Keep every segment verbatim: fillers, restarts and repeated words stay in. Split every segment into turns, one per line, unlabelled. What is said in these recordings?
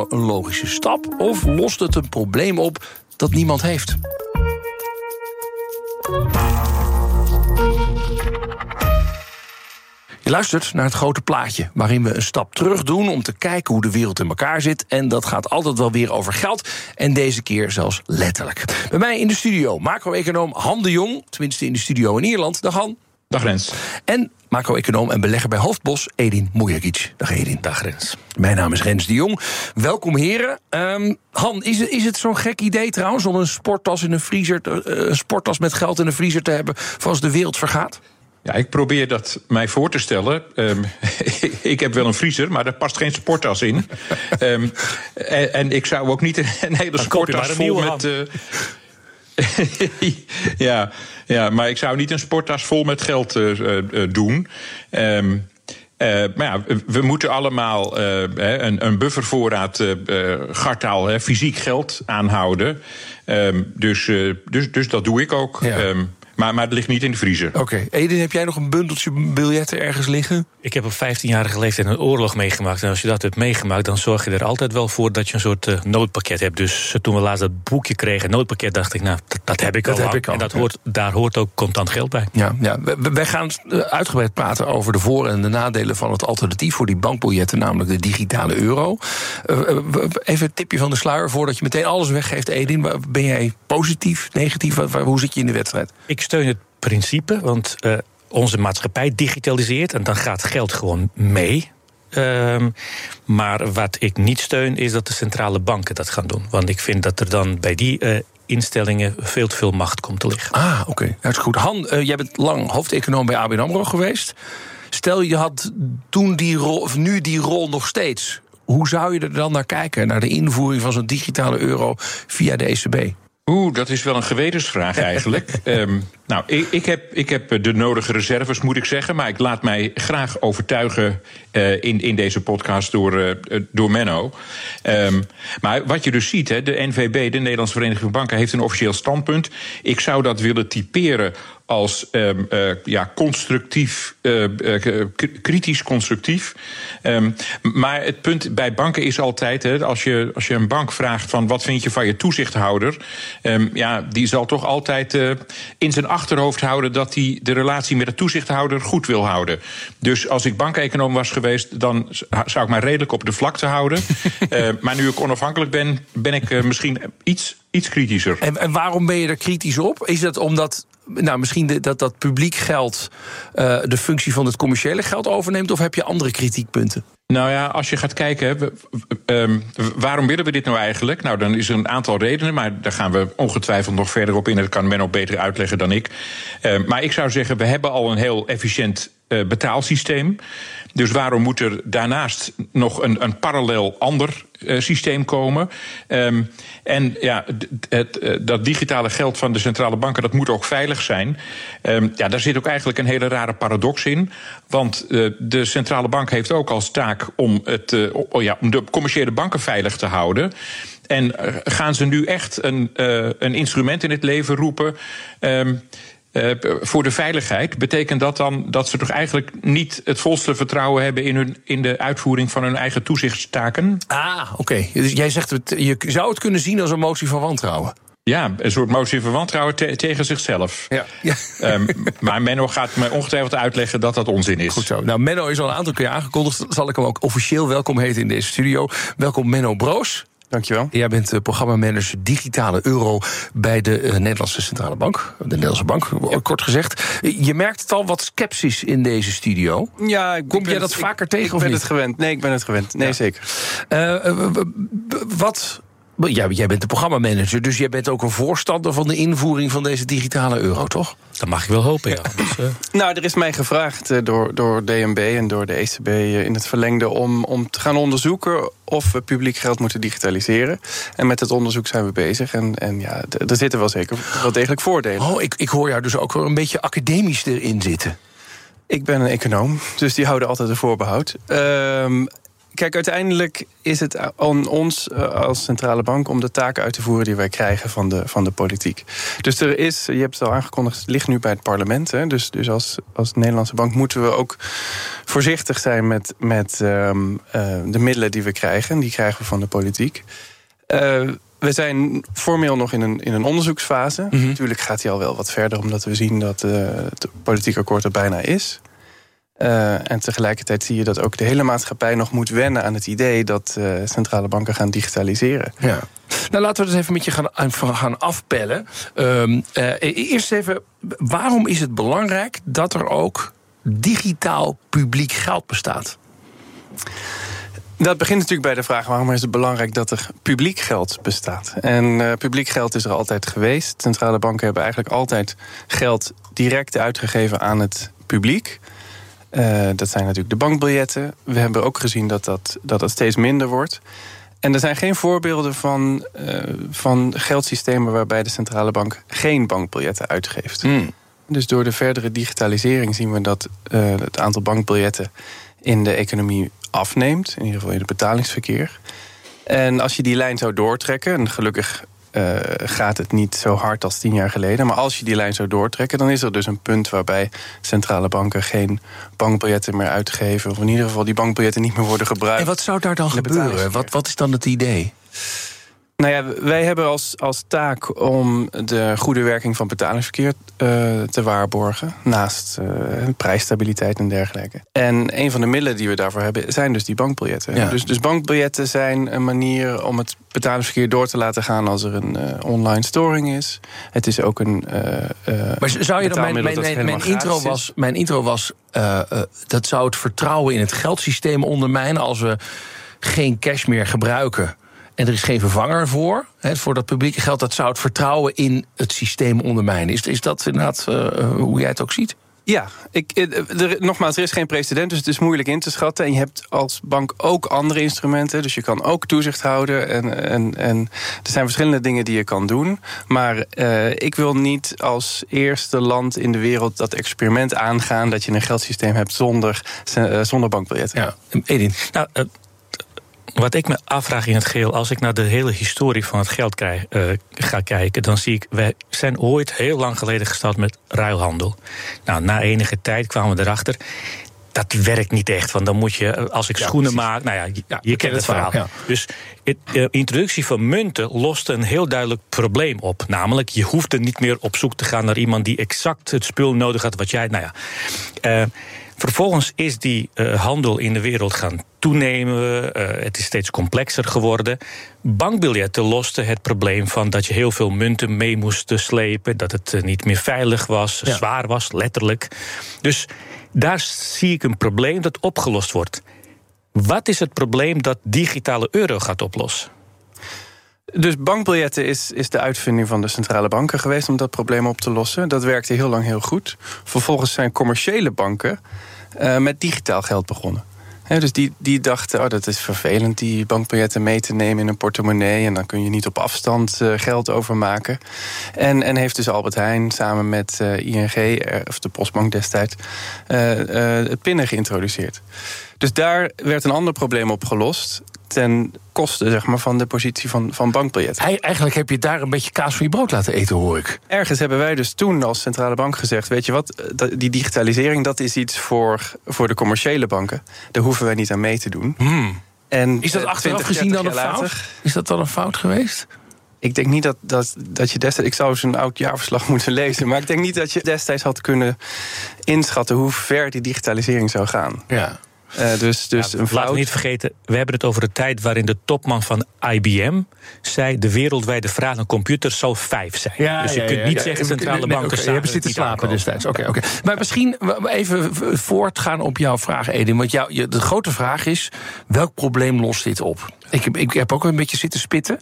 een logische stap of lost het een probleem op dat niemand heeft? Je luistert naar het grote plaatje, waarin we een stap terug doen om te kijken hoe de wereld in elkaar zit. En dat gaat altijd wel weer over geld. En deze keer zelfs letterlijk. Bij mij in de studio macro-econoom Han de Jong, tenminste in de studio in Ierland. Dag Han.
Dag Rens.
En macro-econoom en belegger bij Hoofdbos, Edin Mujagic. Dag Edin.
Dag Rens.
Mijn naam is Rens de Jong. Welkom heren. Um, Han, is het, is het zo'n gek idee trouwens om een sporttas in een vriezer, uh, een sporttas met geld in een vriezer te hebben voor als de wereld vergaat?
Ja, ik probeer dat mij voor te stellen. Um, ik heb wel een vriezer, maar daar past geen sporttas in. um, en, en ik zou ook niet een, een hele
dan
sporttas vol met... Uh, ja, ja, maar ik zou niet een sporttas vol met geld uh, uh, doen. Um, Uh, maar ja, we moeten allemaal uh, een, een buffervoorraad uh, gartaal, uh, fysiek geld aanhouden. Um, dus, uh, dus, dus dat doe ik ook. Ja. Um, maar, maar het ligt niet in de vriezer.
Oké. Okay. Edin, heb jij nog een bundeltje biljetten ergens liggen?
Ik heb op vijftienjarige leeftijd een oorlog meegemaakt. En als je dat hebt meegemaakt, dan zorg je er altijd wel voor dat je een soort uh, noodpakket hebt. Dus toen we laatst dat boekje kregen, noodpakket, dacht ik, nou, dat, dat heb ik
dat
al.
Heb ik al.
En dat hoort, daar hoort ook contant geld bij.
Ja, ja. Wij gaan uitgebreid praten over de voor- en de nadelen van het alternatief voor die bankbiljetten, namelijk de digitale euro. Uh, even een tipje van de sluier voordat je meteen alles weggeeft, Edin. Ben jij positief, negatief? Hoe zit je in de wedstrijd?
Ik steun het principe, want uh, onze maatschappij digitaliseert en dan gaat geld gewoon mee. Uh, maar wat ik niet steun is dat de centrale banken dat gaan doen. Want ik vind dat er dan bij die uh, instellingen veel te veel macht komt te liggen.
Ah, oké. Okay. Dat is goed. Han, uh, jij bent lang hoofdeconoom bij A B N AMRO geweest. Stel je had toen die rol, of nu die rol nog steeds. Hoe zou je er dan naar kijken, naar de invoering van zo'n digitale euro via de E C B?
Oeh, dat is wel een gewetensvraag eigenlijk. um, nou, ik, ik, heb, ik heb de nodige reserves, moet ik zeggen. Maar ik laat mij graag overtuigen uh, in, in deze podcast door, uh, door Menno. Um, maar wat je dus ziet, hè, de N V B, de Nederlandse Vereniging van Banken, heeft een officieel standpunt. Ik zou dat willen typeren als um, uh, ja, constructief, uh, uh, kritisch constructief. Um, maar het punt bij banken is altijd, hè, als je, als je een bank vraagt van wat vind je van je toezichthouder, um, ja, die zal toch altijd uh, in zijn achterhoofd houden dat hij de relatie met de toezichthouder goed wil houden. Dus als ik bankeconoom was geweest, dan zou ik mij redelijk op de vlakte houden. uh, maar nu ik onafhankelijk ben, ben ik uh, misschien iets, iets kritischer.
En, en waarom ben je er kritisch op? Is dat omdat nou, misschien de, dat dat publiek geld uh, de functie van het commerciële geld overneemt, of heb je andere kritiekpunten?
Nou ja, als je gaat kijken, we, um, waarom willen we dit nou eigenlijk? Nou, dan is er een aantal redenen, maar daar gaan we ongetwijfeld nog verder op in. Dat kan Menno beter uitleggen dan ik. Uh, maar ik zou zeggen, we hebben al een heel efficiënt uh, betaalsysteem. Dus waarom moet er daarnaast nog een, een parallel ander uh, systeem komen? Um, en ja, het, het, dat digitale geld van de centrale banken, dat moet ook veilig zijn. Um, ja, daar zit ook eigenlijk een hele rare paradox in. Want uh, de centrale bank heeft ook als taak om, het, uh, oh ja, om de commerciële banken veilig te houden. En uh, gaan ze nu echt een, uh, een instrument in het leven roepen Um, Uh, voor de veiligheid, betekent dat dan dat ze toch eigenlijk niet het volste vertrouwen hebben in, hun, in de uitvoering van hun eigen toezichtstaken?
Ah, oké. Okay. Dus jij zegt, het, je zou het kunnen zien als een motie van wantrouwen.
Ja, een soort motie van wantrouwen te- tegen zichzelf.
Ja. Ja.
Um, maar Menno gaat me ongetwijfeld uitleggen dat dat onzin is.
Goed zo. Nou, Menno is al een aantal keer aangekondigd. Zal ik hem ook officieel welkom heten in deze studio. Welkom Menno Broos.
Dankjewel.
Jij bent uh, programmamanager digitale euro bij de uh, Nederlandse Centrale Bank. De Nederlandse Bank, ja. Kort gezegd. Je merkt het al wat sceptisch in deze studio.
Ja, ik
Kom jij
het,
dat
ik,
vaker tegen
ik
of
ben
niet?
het gewend. Nee, ik ben het gewend. Nee, ja. Zeker.
Uh, uh, wat... Ja, jij bent de programmamanager, dus jij bent ook een voorstander van de invoering van deze digitale euro, toch?
Dat mag ik wel hopen, ja. Dus, uh...
Nou, er is mij gevraagd uh, door, door D N B en door de E C B uh, in het verlengde om, om te gaan onderzoeken of we publiek geld moeten digitaliseren. En met het onderzoek zijn we bezig. En, en ja, d- er zitten wel zeker wel degelijk voordelen.
Oh, ik, ik hoor jou dus ook wel een beetje academisch erin zitten.
Ik ben een econoom, dus die houden altijd een voorbehoud. Uh, kijk, uiteindelijk is het aan ons als centrale bank om de taken uit te voeren die wij krijgen van de, van de politiek. Dus er is, je hebt het al aangekondigd, het ligt nu bij het parlement. Hè? Dus, dus als, als Nederlandse bank moeten we ook voorzichtig zijn met, met um, uh, de middelen die we krijgen. Die krijgen we van de politiek. Uh, We zijn formeel nog in een, in een onderzoeksfase. Mm-hmm. Natuurlijk gaat hij al wel wat verder, omdat we zien dat uh, het politiek akkoord er bijna is. Uh, en tegelijkertijd zie je dat ook de hele maatschappij nog moet wennen aan het idee dat uh, centrale banken gaan digitaliseren.
Ja. Nou, laten we dus even met je gaan, gaan afpellen. Um, uh, eerst even, waarom is het belangrijk dat er ook digitaal publiek geld bestaat?
Dat begint natuurlijk bij de vraag, waarom is het belangrijk dat er publiek geld bestaat? En uh, publiek geld is er altijd geweest. Centrale banken hebben eigenlijk altijd geld direct uitgegeven aan het publiek. Uh, dat zijn natuurlijk de bankbiljetten. We hebben ook gezien dat dat, dat dat steeds minder wordt. En er zijn geen voorbeelden van, uh, van geldsystemen waarbij de centrale bank geen bankbiljetten uitgeeft. Mm. Dus door de verdere digitalisering zien we dat uh, het aantal bankbiljetten in de economie afneemt, in ieder geval in het betalingsverkeer. En als je die lijn zou doortrekken, en gelukkig uh, gaat het niet zo hard als tien jaar geleden, maar als je die lijn zou doortrekken, dan is er dus een punt waarbij centrale banken geen bankbiljetten meer uitgeven, of in ieder geval die bankbiljetten niet meer worden gebruikt.
En wat zou daar dan gebeuren? Wat, wat is dan het idee?
Nou ja, wij hebben als, als taak om de goede werking van betalingsverkeer uh, te waarborgen. Naast uh, prijsstabiliteit en dergelijke. En een van de middelen die we daarvoor hebben zijn dus die bankbiljetten. Ja. Dus, dus bankbiljetten zijn een manier om het betalingsverkeer door te laten gaan als er een uh, online storing is. Het is ook een uh, uh,
maar zou je dan mijn, mijn, mijn, mijn intro was, mijn intro was uh, uh, dat zou het vertrouwen in het geldsysteem ondermijnen als we geen cash meer gebruiken. En er is geen vervanger voor, hè, voor dat publieke geld. Dat zou het vertrouwen in het systeem ondermijnen. Is, is dat inderdaad uh, hoe jij het ook ziet?
Ja, ik, er, nogmaals, er is geen precedent, dus het is moeilijk in te schatten. En je hebt als bank ook andere instrumenten. Dus je kan ook toezicht houden. En, en, en er zijn verschillende dingen die je kan doen. Maar uh, ik wil niet als eerste land in de wereld dat experiment aangaan dat je een geldsysteem hebt zonder, uh, zonder bankbiljetten.
Ja, Edin.
Nou, uh, Wat ik me afvraag in het geheel, als ik naar de hele historie van het geld krijg, uh, ga kijken, dan zie ik, wij zijn ooit heel lang geleden gestart met ruilhandel. Nou, na enige tijd kwamen we erachter, dat werkt niet echt. Want dan moet je, als ik ja, schoenen precies. maak, nou ja, je, ja, je kent het verhaal. Ja. Dus de uh, introductie van munten loste een heel duidelijk probleem op. Namelijk, je hoefde niet meer op zoek te gaan naar iemand die exact het spul nodig had wat jij, nou ja. Uh, Vervolgens is die uh, handel in de wereld gaan toenemen. Uh, het is steeds complexer geworden. Bankbiljetten losten het probleem van dat je heel veel munten mee moest slepen. Dat het uh, niet meer veilig was, ja. zwaar was, letterlijk. Dus daar zie ik een probleem dat opgelost wordt. Wat is het probleem dat digitale euro gaat oplossen?
Dus bankbiljetten is, is de uitvinding van de centrale banken geweest om dat probleem op te lossen. Dat werkte heel lang heel goed. Vervolgens zijn commerciële banken uh, met digitaal geld begonnen. He, dus die, die dachten, oh, dat is vervelend, die bankbiljetten mee te nemen in een portemonnee. En dan kun je niet op afstand uh, geld overmaken. En, en heeft dus Albert Heijn samen met uh, I N G, of de Postbank destijds, uh, uh, het pinnen geïntroduceerd. Dus daar werd een ander probleem opgelost ten koste, zeg maar, van de positie van, van bankbiljetten.
Eigenlijk heb je daar een beetje kaas van je brood laten eten, hoor ik.
Ergens hebben wij dus toen als centrale bank gezegd, weet je wat, die digitalisering, dat is iets voor, voor de commerciële banken. Daar hoeven wij niet aan mee te doen.
Hmm. En is dat achteraf gezien dan een fout? Later, is dat dan een fout geweest?
Ik denk niet dat, dat, dat je destijds... Ik zou eens een oud jaarverslag moeten lezen, maar ik denk niet dat je destijds had kunnen inschatten hoe ver die digitalisering zou gaan.
Ja.
Uh, dus, dus
ja,
een fout.
Laten we niet vergeten, we hebben het over de tijd waarin de topman van I B M zei, de wereldwijde vraag naar computers zal vijf zijn. Ja, dus je ja, kunt ja, niet ja, zeggen ja, centrale nee, banken...
Okay, je hebt zitten slapen destijds. Oké, okay, okay. Maar misschien even voortgaan op jouw vraag, Edin. Want jou, de grote vraag is, welk probleem lost dit op? Ik heb, ik heb ook een beetje zitten spitten.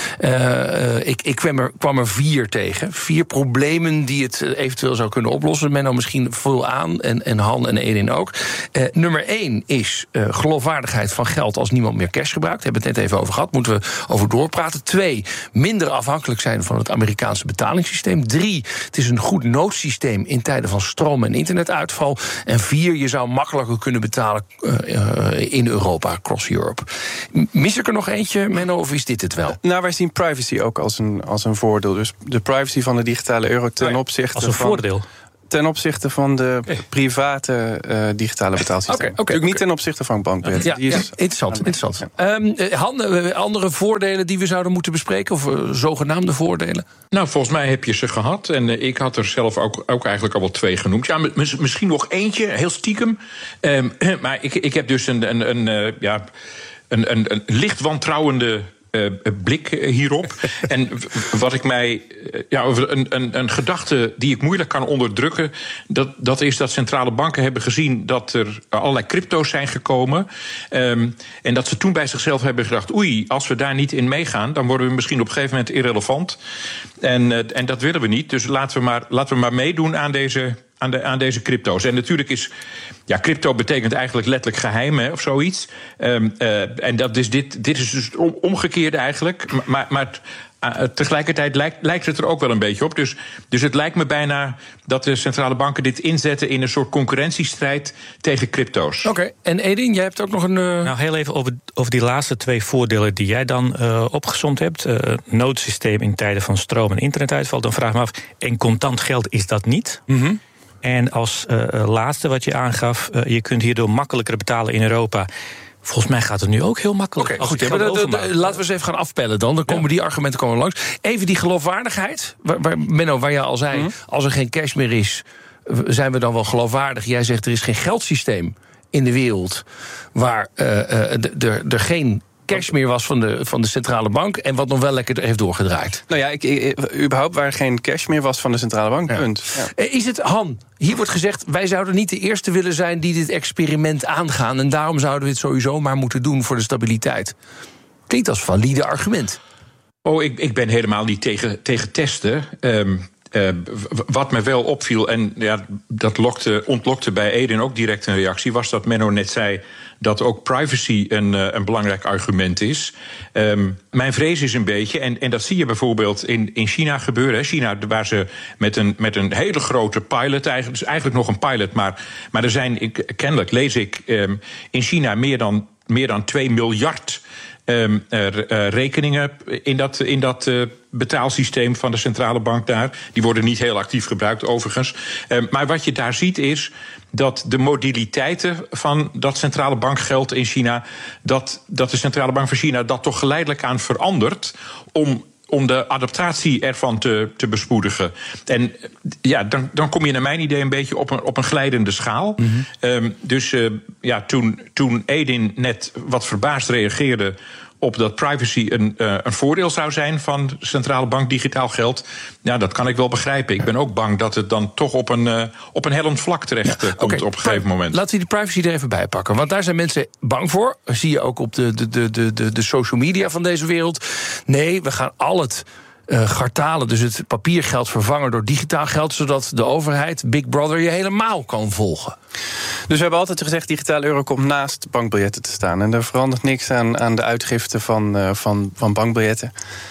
Uh, ik ik kwam, er, kwam er vier tegen. Vier problemen die het eventueel zou kunnen oplossen. Menno misschien vul aan, en, en Han en Edin ook. Uh, nummer één is uh, geloofwaardigheid van geld als niemand meer cash gebruikt. Daar hebben we het net even over gehad. Moeten we over doorpraten. Twee, minder afhankelijk zijn van het Amerikaanse betalingssysteem. Drie, het is een goed noodsysteem in tijden van stroom- en internetuitval. En vier, je zou makkelijker kunnen betalen uh, uh, in Europa, across Europe. Mis ik er nog eentje, Menno, of is dit het wel?
Nou, wij zien privacy ook als een, als een voordeel. Dus de privacy van de digitale euro ten opzichte
als een
van...
voordeel?
Ten opzichte van de private uh, digitale betaalsysteem.
Okay, okay,
Natuurlijk
okay.
niet ten opzichte van bankbiljetten.
Ja, ja, interessant. interessant. Ja. Um, Han, andere voordelen die we zouden moeten bespreken? Of uh, zogenaamde voordelen?
Nou, volgens mij heb je ze gehad. En uh, ik had er zelf ook, ook eigenlijk al wel twee genoemd. Ja, mis, misschien nog eentje, heel stiekem. Um, maar ik, ik heb dus een, een, een, uh, ja, een, een, een licht wantrouwende... Uh, blik hierop. En wat ik mij. Uh, ja, een, een, een gedachte die ik moeilijk kan onderdrukken. Dat, dat is dat centrale banken hebben gezien dat er allerlei crypto's zijn gekomen. Um, en dat ze toen bij zichzelf hebben gedacht: oei, als we daar niet in meegaan, dan worden we misschien op een gegeven moment irrelevant. En, uh, en dat willen we niet. Dus laten we maar, laten we maar meedoen aan deze. Aan, de, aan deze crypto's. En natuurlijk is. Ja, crypto betekent eigenlijk letterlijk geheim, hè, of zoiets. Um, uh, en dat is dit, dit is dus het omgekeerde eigenlijk. Maar, maar uh, tegelijkertijd lijkt, lijkt het er ook wel een beetje op. Dus, dus het lijkt me bijna dat de centrale banken dit inzetten in een soort concurrentiestrijd tegen crypto's.
Oké, okay. En Edin, jij hebt ook nog een. Uh...
Nou, heel even over, over die laatste twee voordelen die jij dan uh, opgesomd hebt. Uh, noodsysteem in tijden van stroom- en internetuitval. Dan vraag ik me af, en contant geld is dat niet?
Mm-hmm.
En als uh, laatste wat je aangaf, uh, je kunt hierdoor makkelijker betalen in Europa. Volgens mij gaat het nu ook heel makkelijk.
Oké, okay, goed. Ja, de, de, de, laten we eens even gaan afpellen dan. Dan komen ja. die argumenten komen langs. Even die geloofwaardigheid. Waar, waar, Menno, waar jij al zei, mm-hmm. als er geen cash meer is, zijn we dan wel geloofwaardig? Jij zegt, er is geen geldsysteem in de wereld waar uh, uh, er geen cash meer was van de, van de centrale bank en wat nog wel lekker heeft doorgedraaid.
Nou ja, ik, ik, überhaupt waar geen cash meer was van de centrale bank,
ja.
punt. Ja.
Is het, Han, hier wordt gezegd, wij zouden niet de eerste willen zijn die dit experiment aangaan en daarom zouden we het sowieso maar moeten doen voor de stabiliteit. Klinkt als valide argument.
Oh, ik, ik ben helemaal niet tegen, tegen testen. Um, Uh, wat me wel opviel, en ja, dat lokte, ontlokte bij Edin ook direct een reactie, was dat Menno net zei dat ook privacy een, uh, een belangrijk argument is. Um, mijn vrees is een beetje, en, en dat zie je bijvoorbeeld in, in China gebeuren. China, waar ze met een, met een hele grote pilot, eigenlijk, dus eigenlijk nog een pilot, maar, maar er zijn, ik, kennelijk lees ik, um, in China meer dan, meer dan twee miljard Um, uh, uh, rekeningen in dat, in dat uh, betaalsysteem van de centrale bank daar. Die worden niet heel actief gebruikt overigens. Um, maar wat je daar ziet is dat de modaliteiten van dat centrale bankgeld in China, dat, dat de centrale bank van China dat toch geleidelijk aan verandert om om de adaptatie ervan te, te bespoedigen. En ja, dan, dan kom je naar mijn idee een beetje op een, op een glijdende schaal. Mm-hmm. Um, dus uh, ja, toen, toen Edin net wat verbaasd reageerde op dat privacy een, uh, een voordeel zou zijn van de centrale bank digitaal geld, ja, dat kan ik wel begrijpen. Ik ben ook bang dat het dan toch op een, uh, op een hellend vlak terecht uh, komt okay, op een gegeven moment.
Laten we die privacy er even bij pakken. Want daar zijn mensen bang voor. Dat zie je ook op de, de, de, de, de social media van deze wereld. Nee, we gaan al het Uh, gartalen, dus het papiergeld vervangen door digitaal geld, zodat de overheid, Big Brother, je helemaal kan volgen.
Dus we hebben altijd gezegd, digitale euro komt naast bankbiljetten te staan. En er verandert niks aan, aan de uitgifte van, uh, van, van bankbiljetten.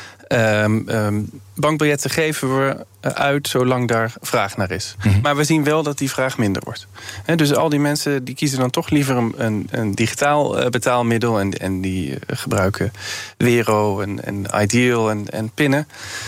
Um, um, bankbiljetten geven we uit zolang daar vraag naar is. Mm-hmm. Maar we zien wel dat die vraag minder wordt. He, dus al die mensen die kiezen dan toch liever een, een, een digitaal uh, betaalmiddel en, en die uh, gebruiken Wero en, en Ideal en, en pinnen.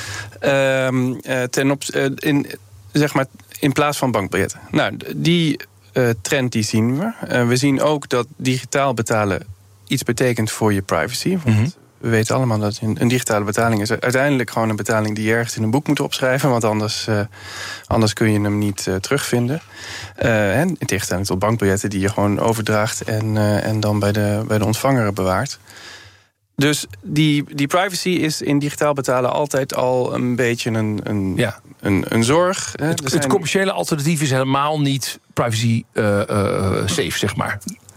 Um, uh, ten op, uh, in, zeg maar, in plaats van bankbiljetten. Nou, die uh, trend die zien we. Uh, we zien ook dat digitaal betalen iets betekent voor je privacy. Want mm-hmm. we weten allemaal dat een, een digitale betaling is uiteindelijk gewoon een betaling die je ergens in een boek moet opschrijven. Want anders, uh, anders kun je hem niet uh, terugvinden. Uh, en in tegenstelling tot bankbiljetten die je gewoon overdraagt en, uh, en dan bij de, bij de ontvanger bewaart. Dus die, die privacy is in digitaal betalen altijd al een beetje een, een, ja. een, een zorg.
Het, zijn... het commerciële alternatief is helemaal niet privacy uh, uh, safe, zeg maar.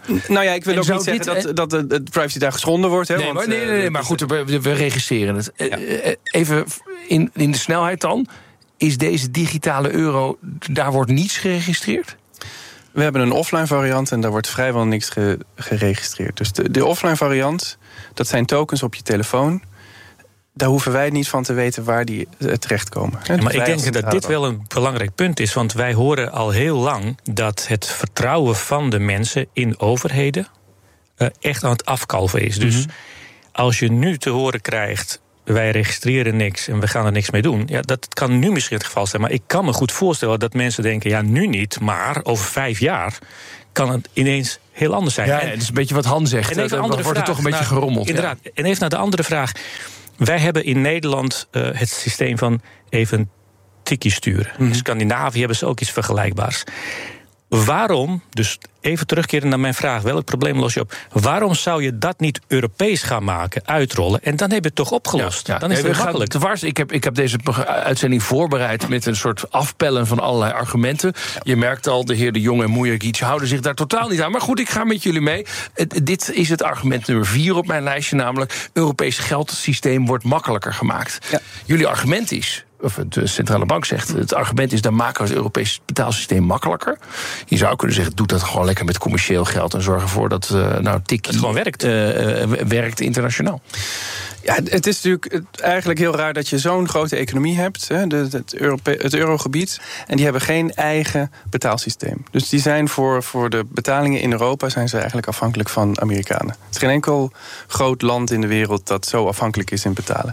Nou ja, ik wil
en
ook niet zeggen dit, dat, dat de privacy daar geschonden wordt. Hè,
nee,
want,
maar, nee, nee, nee, maar goed, we, we registreren het. Ja. Even in, in de snelheid dan. Is deze digitale euro, daar wordt niets geregistreerd?
We hebben een offline variant en daar wordt vrijwel niks ge, geregistreerd. Dus de, de offline variant, dat zijn tokens op je telefoon. Daar hoeven wij niet van te weten waar die terechtkomen.
Ja, maar ik denk dat dit wel een belangrijk punt is. Want wij horen al heel lang dat het vertrouwen van de mensen in overheden uh, echt aan het afkalven is. Dus mm-hmm. als je nu te horen krijgt, wij registreren niks en we gaan er niks mee doen. Ja, dat kan nu misschien het geval zijn. Maar ik kan me goed voorstellen dat mensen denken, ja, nu niet, maar over vijf jaar kan het ineens heel anders zijn.
Ja, en, het is een beetje wat Han zegt. En even dan wordt vraag, het toch een beetje nou, gerommeld.
Inderdaad. Ja. En even naar de andere vraag. Wij hebben in Nederland uh, het systeem van even tikkie sturen. Mm-hmm. In Scandinavië hebben ze ook iets vergelijkbaars. Waarom, dus even terugkeren naar mijn vraag, welk probleem los je op? Waarom zou je dat niet Europees gaan maken, uitrollen, en dan heb je het toch opgelost? Ja, ja. Dan is het makkelijk.
Dwars, ik, heb, ik heb deze uitzending voorbereid met een soort afpellen van allerlei argumenten. Je merkt al, de heer De Jong en Mujagic houden zich daar totaal niet aan. Maar goed, ik ga met jullie mee. Dit is het argument nummer vier op mijn lijstje, namelijk Europees geldsysteem wordt makkelijker gemaakt. Ja. Jullie argument is, of de centrale bank zegt, het argument is, dan maken we het Europees betaalsysteem makkelijker. Je zou kunnen zeggen, doe dat gewoon lekker met commercieel geld en zorg ervoor dat uh, nou tikkie
het gewoon werkt.
Uh, werkt internationaal.
Ja, het is natuurlijk eigenlijk heel raar dat je zo'n grote economie hebt, hè, de, het, Europe, het eurogebied, en die hebben geen eigen betaalsysteem. Dus die zijn voor, voor de betalingen in Europa zijn ze eigenlijk afhankelijk van Amerikanen. Er is geen enkel groot land in de wereld dat zo afhankelijk is in betalen.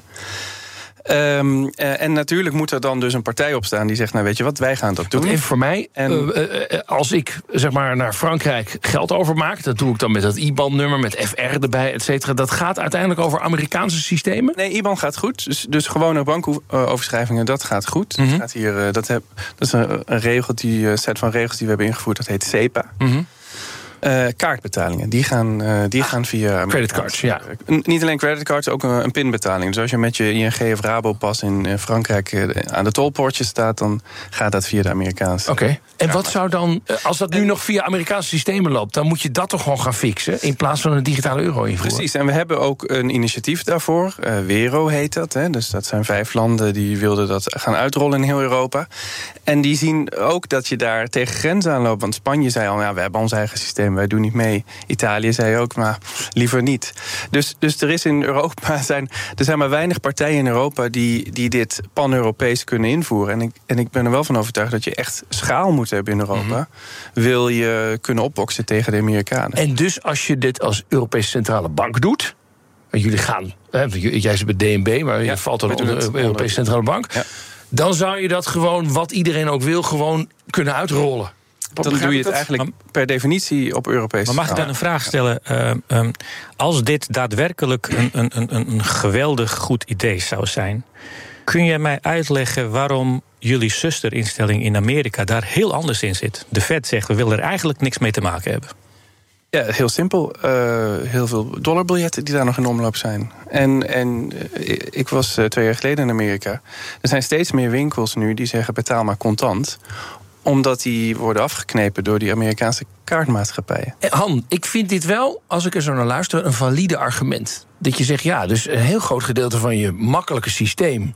Um, uh, en natuurlijk moet er dan dus een partij opstaan die zegt, nou weet je wat, wij gaan dat doen.
Even voor mij, en uh, uh, als ik zeg maar naar Frankrijk geld overmaak, dat doe ik dan met dat I B A N-nummer, met F R erbij, et cetera. Dat gaat uiteindelijk over Amerikaanse systemen?
Nee, I B A N gaat goed. Dus, dus gewone bankoverschrijvingen, dat gaat goed. Mm-hmm. Dat, gaat hier, uh, dat, heb, dat is een, een regel, die uh, set van regels die we hebben ingevoerd, dat heet SEPA. Mm-hmm. Uh, kaartbetalingen, die gaan, uh, die ah, gaan via
creditcards, ja.
Uh, niet alleen creditcards, ook een, een pinbetaling. Dus als je met je I N G of Rabopas in uh, Frankrijk uh, aan de tolpoortjes staat, dan gaat dat via de Amerikaanse.
Oké. Okay. En wat zou dan, uh, als dat nu en, nog via Amerikaanse systemen loopt, dan moet je dat toch gewoon gaan fixen in plaats van een digitale euro invoeren?
Precies. En we hebben ook een initiatief daarvoor. Uh, Wero heet dat. Hè. Dus dat zijn vijf landen die wilden dat gaan uitrollen in heel Europa. En die zien ook dat je daar tegen grenzen aan loopt. Want Spanje zei al, ja, we hebben ons eigen systeem, wij doen niet mee. Italië zei ook, maar liever niet. Dus, dus er is in Europa zijn, er zijn maar weinig partijen in Europa die, die dit pan-Europees kunnen invoeren. En ik, en ik ben er wel van overtuigd dat je echt schaal moet hebben in Europa. Mm-hmm. Wil je kunnen opboksen tegen de Amerikanen.
En dus als je dit als Europese Centrale Bank doet, en jullie gaan, hè, jij zit bij D N B, maar je ja, valt dan onder de Europese Centrale Bank. Ja. Dan zou je dat gewoon, wat iedereen ook wil, gewoon kunnen uitrollen.
Dan doe je het eigenlijk per definitie op Europees.
Maar mag ik dan een vraag stellen? Uh, um, als dit daadwerkelijk een, een, een, een geweldig goed idee zou zijn, kun je mij uitleggen waarom jullie zusterinstelling in Amerika daar heel anders in zit? De Fed zegt, we willen er eigenlijk niks mee te maken hebben.
Ja, heel simpel. Uh, heel veel dollarbiljetten die daar nog in omloop zijn. En, en uh, ik was uh, twee jaar geleden in Amerika. Er zijn steeds meer winkels nu die zeggen, betaal maar contant, omdat die worden afgeknepen door die Amerikaanse kaartmaatschappijen.
Han, ik vind dit wel, als ik er zo naar luister, een valide argument. Dat je zegt, ja, dus een heel groot gedeelte van je makkelijke systeem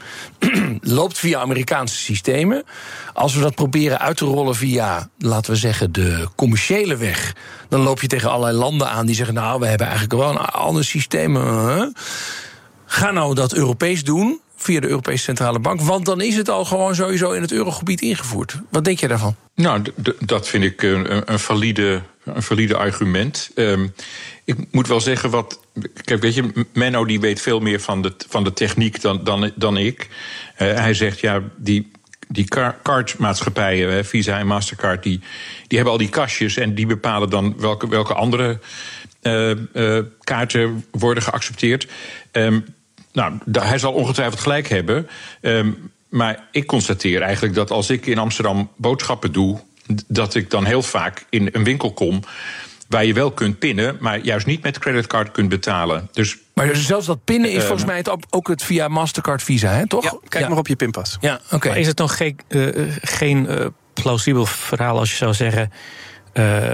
loopt via Amerikaanse systemen. Als we dat proberen uit te rollen via, laten we zeggen, de commerciële weg, dan loop je tegen allerlei landen aan die zeggen, nou, we hebben eigenlijk wel een ander systeem. Huh? Ga nou dat Europees doen, via de Europese Centrale Bank, want dan is het al gewoon sowieso in het eurogebied ingevoerd. Wat denk je daarvan?
Nou, d- d- dat vind ik een, een, valide, een valide argument. Um, ik moet wel zeggen, wat, kijk, weet je, Menno die weet veel meer van de, van de techniek dan, dan, dan ik. Uh, hij zegt, ja, die, die kaartmaatschappijen, Visa en Mastercard, die, die hebben al die kastjes en die bepalen dan welke, welke andere uh, uh, kaarten worden geaccepteerd. Um, Nou, hij zal ongetwijfeld gelijk hebben. Um, maar ik constateer eigenlijk dat als ik in Amsterdam boodschappen doe, dat ik dan heel vaak in een winkel kom waar je wel kunt pinnen, maar juist niet met creditcard kunt betalen. Dus,
maar zelfs dat pinnen is uh, volgens mij het ook het via Mastercard Visa, hè, toch?
Ja, kijk ja. maar op je pinpas.
Ja, oké. Okay. Is het nog geen, uh, geen uh, plausibel verhaal als je zou zeggen, Uh,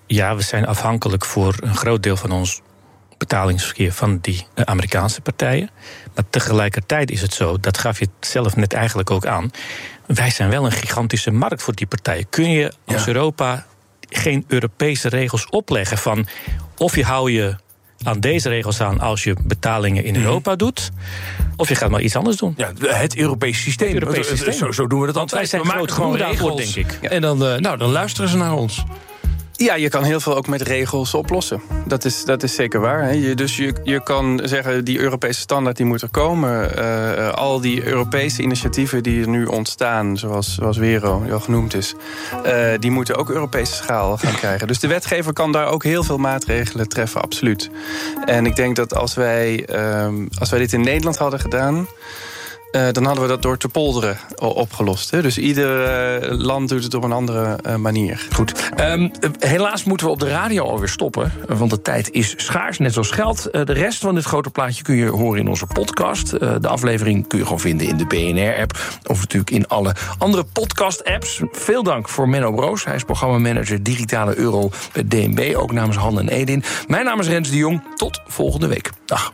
ja, we zijn afhankelijk voor een groot deel van ons betalingsverkeer van die uh, Amerikaanse partijen. Maar tegelijkertijd is het zo, dat gaf je zelf net eigenlijk ook aan, wij zijn wel een gigantische markt voor die partijen. Kun je als ja. Europa geen Europese regels opleggen van of je hou je aan deze regels aan als je betalingen in Europa doet, of je gaat maar iets anders doen.
Ja, het Europese systeem.
Het Europese systeem.
Zo, zo doen we dat
Want
altijd.
wij zijn
we maken gewoon regels,
denk ik.
Ja. En dan, uh, nou, dan luisteren ze naar ons.
Ja, je kan heel veel ook met regels oplossen. Dat is, dat is zeker waar. Hè. Je, dus je, je kan zeggen, die Europese standaard die moet er komen. Uh, al die Europese initiatieven die er nu ontstaan, zoals, zoals Wero, die al genoemd is, uh, die moeten ook Europese schaal gaan krijgen. Dus de wetgever kan daar ook heel veel maatregelen treffen, absoluut. En ik denk dat als wij, um, als wij dit in Nederland hadden gedaan, Uh, dan hadden we dat door te polderen opgelost. Hè? Dus ieder uh, land doet het op een andere uh, manier.
Goed. Um, helaas moeten we op de radio alweer stoppen. Want de tijd is schaars, net zoals geld. Uh, de rest van dit grote plaatje kun je horen in onze podcast. Uh, de aflevering kun je gewoon vinden in de B N R-app. Of natuurlijk in alle andere podcast-apps. Veel dank voor Menno Broos. Hij is programmamanager Digitale Euro bij D N B. Ook namens Han en Edin. Mijn naam is Rens de Jong. Tot volgende week. Dag.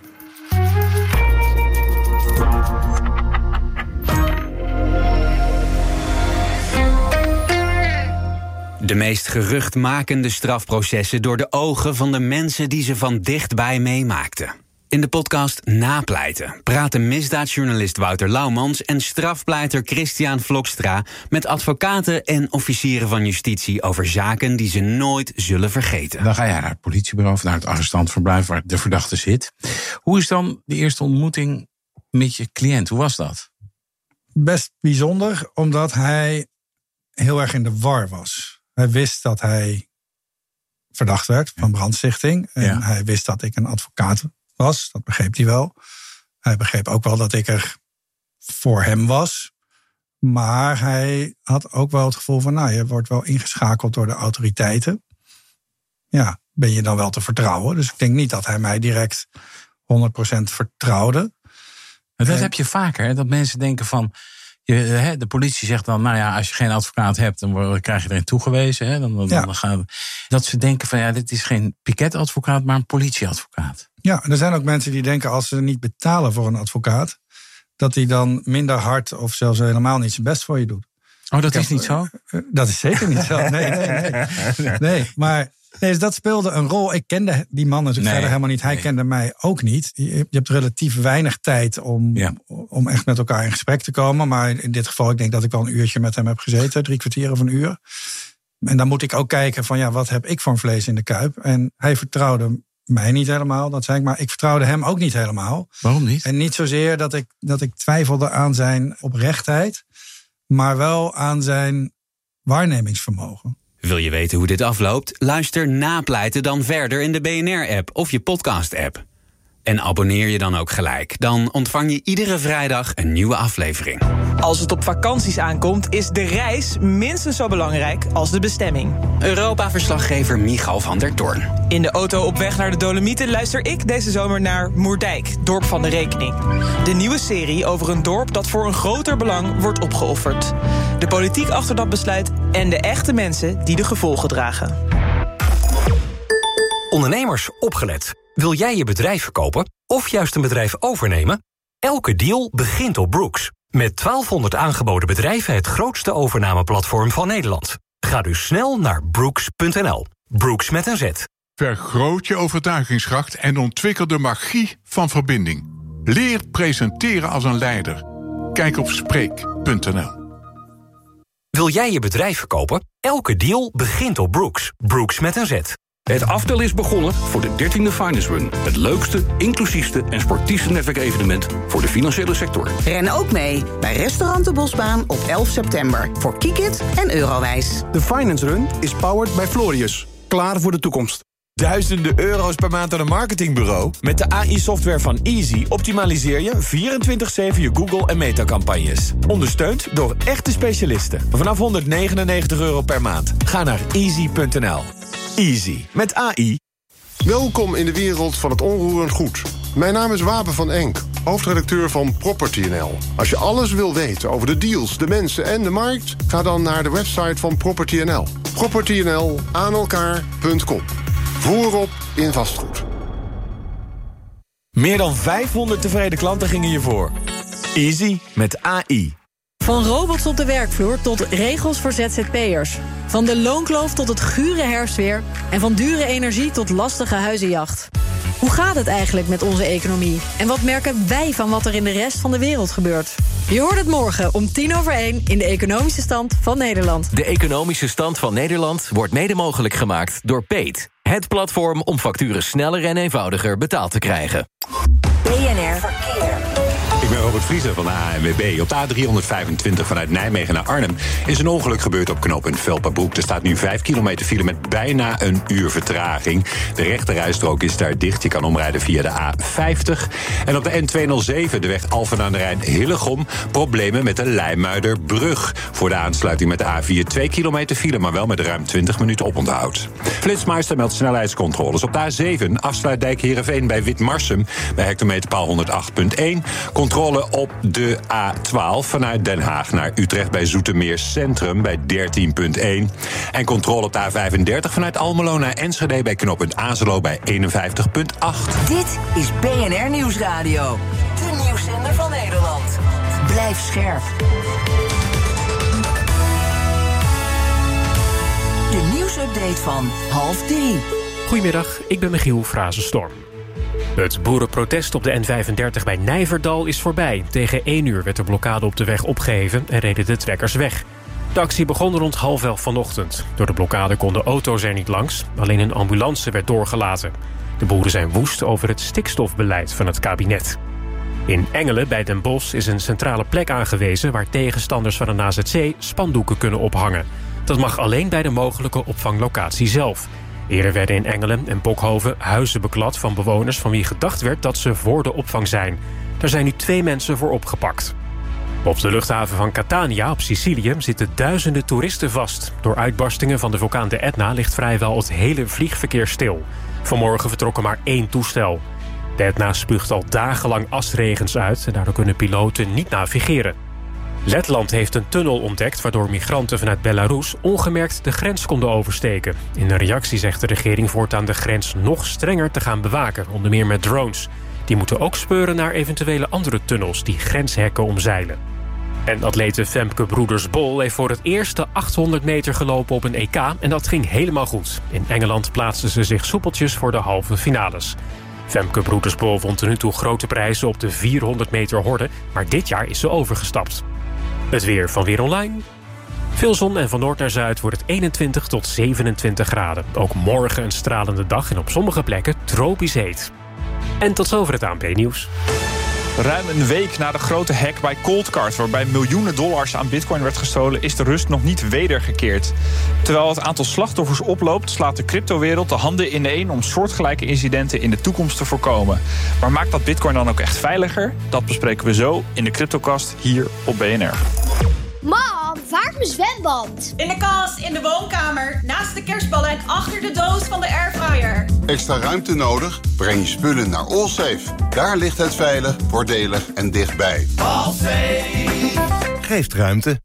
De meest geruchtmakende strafprocessen door de ogen van de mensen die ze van dichtbij meemaakten. In de podcast Napleiten praten misdaadjournalist Wouter Laumans en strafpleiter Christian Vlokstra met advocaten en officieren van justitie over zaken die ze nooit zullen vergeten.
Dan ga je naar het politiebureau of naar het arrestantverblijf waar de verdachte zit. Hoe is dan de eerste ontmoeting met je cliënt? Hoe was dat?
Best bijzonder, omdat hij heel erg in de war was. Hij wist dat hij verdacht werd van brandstichting. En ja. hij wist dat ik een advocaat was. Dat begreep hij wel. Hij begreep ook wel dat ik er voor hem was. Maar hij had ook wel het gevoel van, nou, je wordt wel ingeschakeld door de autoriteiten. Ja, ben je dan wel te vertrouwen? Dus ik denk niet dat hij mij direct honderd procent vertrouwde.
Maar dat
en,
heb je vaker, hè? Dat mensen denken van, Je, de politie zegt dan, nou ja, als je geen advocaat hebt, dan krijg je erin toegewezen. Hè? Dan, dan, ja. dan gaan, dat ze denken van, ja, dit is geen piketadvocaat, maar een politieadvocaat.
Ja, er zijn ook mensen die denken, als ze niet betalen voor een advocaat, dat hij dan minder hard of zelfs helemaal niet zijn best voor je doet.
Oh, dat
Ik
is
heb,
niet zo?
Dat is zeker niet zo. Nee, nee, nee. nee maar nee, dus dat speelde een rol. Ik kende die man natuurlijk nee, verder helemaal niet. Hij nee. kende mij ook niet. Je hebt relatief weinig tijd om, ja. om echt met elkaar in gesprek te komen. Maar in dit geval, ik denk dat ik wel een uurtje met hem heb gezeten. Drie kwartier of een uur. En dan moet ik ook kijken van, ja, wat heb ik voor een vlees in de kuip? En hij vertrouwde mij niet helemaal, dat zei ik. Maar ik vertrouwde hem ook niet helemaal.
Waarom niet?
En niet zozeer dat ik, dat ik twijfelde aan zijn oprechtheid, maar wel aan zijn waarnemingsvermogen.
Wil je weten hoe dit afloopt? Luister Napleiten dan verder in de B N R-app of je podcast-app. En abonneer je dan ook gelijk. Dan ontvang je iedere vrijdag een nieuwe aflevering.
Als het op vakanties aankomt, is de reis minstens zo belangrijk als de bestemming.
Europa-verslaggever Michal van der Toorn.
In de auto op weg naar de Dolomieten luister ik deze zomer naar Moerdijk, dorp van de rekening. De nieuwe serie over een dorp dat voor een groter belang wordt opgeofferd. De politiek achter dat besluit en de echte mensen die de gevolgen dragen.
Ondernemers, opgelet. Wil jij je bedrijf verkopen of juist een bedrijf overnemen? Elke deal begint op Brooks. Met twaalfhonderd aangeboden bedrijven het grootste overnameplatform van Nederland. Ga dus snel naar brooks punt n l. Brooks met een Z.
Vergroot je overtuigingskracht en ontwikkel de magie van verbinding. Leer presenteren als een leider. Kijk op spreek punt n l.
Wil jij je bedrijf verkopen? Elke deal begint op Brooks. Brooks met een Z.
Het aftel is begonnen voor de dertiende Finance Run. Het leukste, inclusiefste en sportiefste netwerkevenement voor de financiële sector.
Ren ook mee bij Restaurant de Bosbaan op elf september voor Kikit en Eurowijs.
De Finance Run is powered by Florius. Klaar voor de toekomst.
Duizenden euro's per maand aan een marketingbureau? Met de A I-software van Easy optimaliseer je vierentwintig zeven je Google- en Meta-campagnes. Ondersteund door echte specialisten. Vanaf honderdnegenennegentig euro per maand. Ga naar easy punt n l. Easy. Met A I.
Welkom in de wereld van het onroerend goed. Mijn naam is Wapen van Enk. hoofdredacteur van Property N L. Als je alles wil weten over de deals, de mensen en de markt, ga dan naar de website van Property N L. Property N L aan elkaar punt com. Voorop in vastgoed.
Meer dan vijfhonderd tevreden klanten gingen hiervoor. Easy met A I.
Van robots op de werkvloer tot regels voor Z Z P'ers. Van de loonkloof tot het gure herfstweer. En van dure energie tot lastige huizenjacht. Hoe gaat het eigenlijk met onze economie? En wat merken wij van wat er in de rest van de wereld gebeurt? Je hoort het morgen om tien over één in de Economische Stand van Nederland.
De Economische Stand van Nederland wordt mede mogelijk gemaakt door Peet. Het platform om facturen sneller en eenvoudiger betaald te krijgen.
B N R Verkeer.
Ik ben Robert Vriezer van de A N W B. Op de A driehonderdvijfentwintig vanuit Nijmegen naar Arnhem is een ongeluk gebeurd op knooppunt Velperbroek. Er staat nu vijf kilometer file met bijna een uur vertraging. De rechterrijstrook is daar dicht. Je kan omrijden via de A vijftig. En op de N tweehonderdzeven, de weg Alphen aan de Rijn-Hillegom, problemen met de Leimuiderbrug. Voor de aansluiting met de A vier twee kilometer file, maar wel met ruim twintig minuten oponthoud. Flitsmeister meldt snelheidscontroles op de A zeven, afsluitdijk Heerenveen bij Witmarsum, bij hectometerpaal honderdacht punt één. Controle op de A twaalf vanuit Den Haag naar Utrecht bij Zoetermeer Centrum bij dertien punt één. En controle op de A vijfendertig vanuit Almelo naar Enschede bij knooppunt Azelo bij eenenvijftig punt acht.
Dit is B N R Nieuwsradio. De nieuwszender van Nederland. Blijf scherp. De nieuwsupdate van half drie.
Goedemiddag, ik ben Michiel Frazenstorm. Het boerenprotest op de N vijfendertig bij Nijverdal is voorbij. Tegen één uur werd de blokkade op de weg opgeheven en reden de trekkers weg. De actie begon rond half elf vanochtend. Door de blokkade konden auto's er niet langs. Alleen een ambulance werd doorgelaten. De boeren zijn woest over het stikstofbeleid van het kabinet. In Engelen bij Den Bosch is een centrale plek aangewezen waar tegenstanders van een A Z C spandoeken kunnen ophangen. Dat mag alleen bij de mogelijke opvanglocatie zelf. Eerder werden in Engelen en Bokhoven huizen beklad van bewoners van wie gedacht werd dat ze voor de opvang zijn. Daar zijn nu twee mensen voor opgepakt. Op de luchthaven van Catania op Sicilië zitten duizenden toeristen vast. Door uitbarstingen van de vulkaan de Etna ligt vrijwel het hele vliegverkeer stil. Vanmorgen vertrokken maar één toestel. De Etna spuugt al dagenlang asregens uit en daardoor kunnen piloten niet navigeren. Letland heeft een tunnel ontdekt waardoor migranten vanuit Belarus ongemerkt de grens konden oversteken. In een reactie zegt de regering voortaan de grens nog strenger te gaan bewaken, onder meer met drones. Die moeten ook speuren naar eventuele andere tunnels die grenshekken omzeilen. En atlete Femke Broeders-Bol heeft voor het eerst de achthonderd meter gelopen op een E K en dat ging helemaal goed. In Engeland plaatste ze zich soepeltjes voor de halve finales. Femke Broeders-Bol won tot nu toe grote prijzen op de vierhonderd meter horde, maar dit jaar is ze overgestapt. Het weer van Weer Online. Veel zon en van noord naar zuid wordt het eenentwintig tot zevenentwintig graden. Ook morgen een stralende dag en op sommige plekken tropisch heet. En tot zover het A N P-nieuws.
Ruim een week na de grote hack bij Coldcard, waarbij miljoenen dollars aan bitcoin werd gestolen, is de rust nog niet wedergekeerd. Terwijl het aantal slachtoffers oploopt, slaat de cryptowereld de handen ineen om soortgelijke incidenten in de toekomst te voorkomen. Maar maakt dat bitcoin dan ook echt veiliger? Dat bespreken we zo in de CryptoCast hier op B N R.
Mam, waar is mijn zwembad? In de kast, in de woonkamer, naast de kerstballen en achter de doos van de airfryer.
Extra ruimte nodig? Breng je spullen naar Allsafe. Daar ligt het veilig, voordelig en dichtbij.
Allsafe geeft ruimte.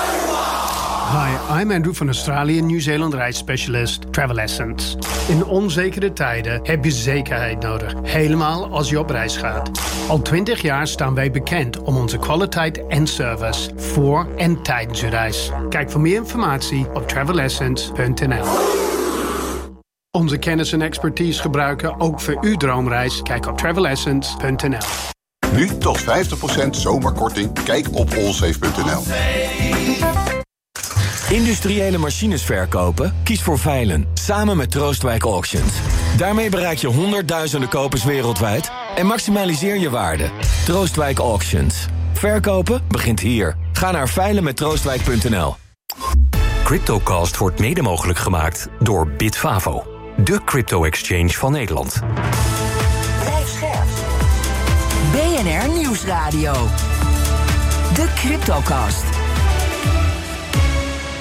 Hi, I'm Andrew van Australië Nieuw-Zeeland reisspecialist Travel Essence. In onzekere tijden heb je zekerheid nodig, helemaal als je op reis gaat. Al twintig jaar staan wij bekend om onze kwaliteit en service voor en tijdens je reis. Kijk voor meer informatie op travel essence punt n l. Onze kennis en expertise gebruiken ook voor uw droomreis. Kijk op travel essence punt n l.
Nu tot vijftig procent zomerkorting. Kijk op allsafe punt n l.
Industriële machines verkopen? Kies voor Veilen, samen met Troostwijk Auctions. Daarmee bereik je honderdduizenden kopers wereldwijd en maximaliseer je waarde. Troostwijk Auctions. Verkopen begint hier. Ga naar veilen met troostwijk punt n l.
CryptoCast wordt mede mogelijk gemaakt door Bitfavo, de crypto-exchange van Nederland.
Blijf scherp. B N R Nieuwsradio. De CryptoCast.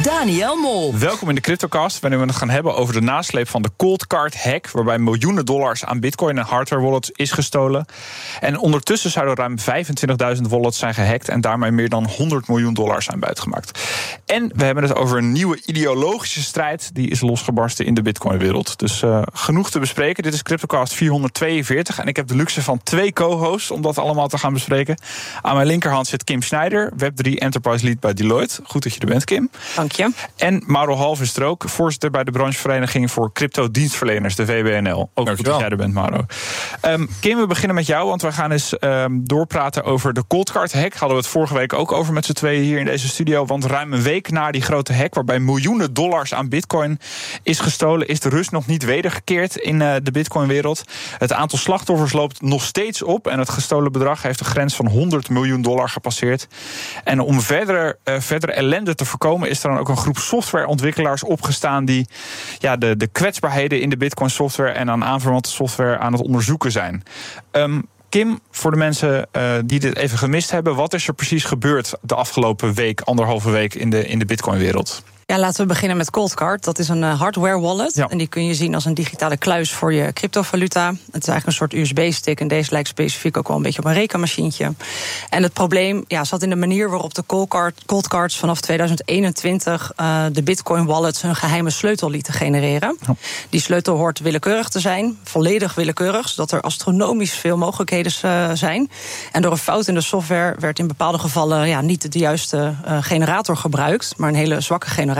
Daniel Mol.
Welkom in de CryptoCast, waarin we het gaan hebben over de nasleep van de Cold Card hack, waarbij miljoenen dollars aan bitcoin en hardware wallets is gestolen. En ondertussen zouden ruim vijfentwintigduizend wallets zijn gehackt en daarmee meer dan honderd miljoen dollar zijn buitgemaakt. En we hebben het over een nieuwe ideologische strijd die is losgebarsten in de bitcoinwereld. Dus uh, genoeg te bespreken. Dit is CryptoCast vierhonderdtweeënveertig en ik heb de luxe van twee co-hosts om dat allemaal te gaan bespreken. Aan mijn linkerhand zit Kim Schneider, web drie Enterprise Lead bij Deloitte. Goed dat je er bent, Kim.
Dank je.
En Mauro Halvinstrook, voorzitter bij de branchevereniging voor crypto-dienstverleners, de V B N L. Ook goed dat jij er bent, Mauro. Um, Kim, we beginnen met jou, want we gaan eens um, doorpraten over de Cold Card hack. Hadden we het vorige week ook over met z'n tweeën hier in deze studio. Want ruim een week na die grote hack, waarbij miljoenen dollars aan bitcoin is gestolen, is de rust nog niet wedergekeerd in uh, de bitcoinwereld. Het aantal slachtoffers loopt nog steeds op en het gestolen bedrag heeft de grens van honderd miljoen dollar gepasseerd. En om verdere, uh, verdere ellende te voorkomen is er dan ook een groep softwareontwikkelaars opgestaan die ja, de, de kwetsbaarheden in de bitcoin software en aan aanverwante software aan het onderzoeken zijn. Um, Kim, voor de mensen uh, die dit even gemist hebben, wat is er precies gebeurd de afgelopen week, anderhalve week in de, in de bitcoinwereld?
Ja, laten we beginnen met Cold Card. Dat is een uh, hardware wallet. Ja. En die kun je zien als een digitale kluis voor je cryptovaluta. Het is eigenlijk een soort U S B-stick. En deze lijkt specifiek ook wel een beetje op een rekenmachientje. En het probleem ja, zat in de manier waarop de Cold, Card, Cold Cards vanaf tweeduizend eenentwintig uh, de Bitcoin wallets hun geheime sleutel lieten genereren. Ja. Die sleutel hoort willekeurig te zijn, volledig willekeurig, zodat er astronomisch veel mogelijkheden uh, zijn. En door een fout in de software werd in bepaalde gevallen ja, niet de juiste uh, generator gebruikt, maar een hele zwakke generator.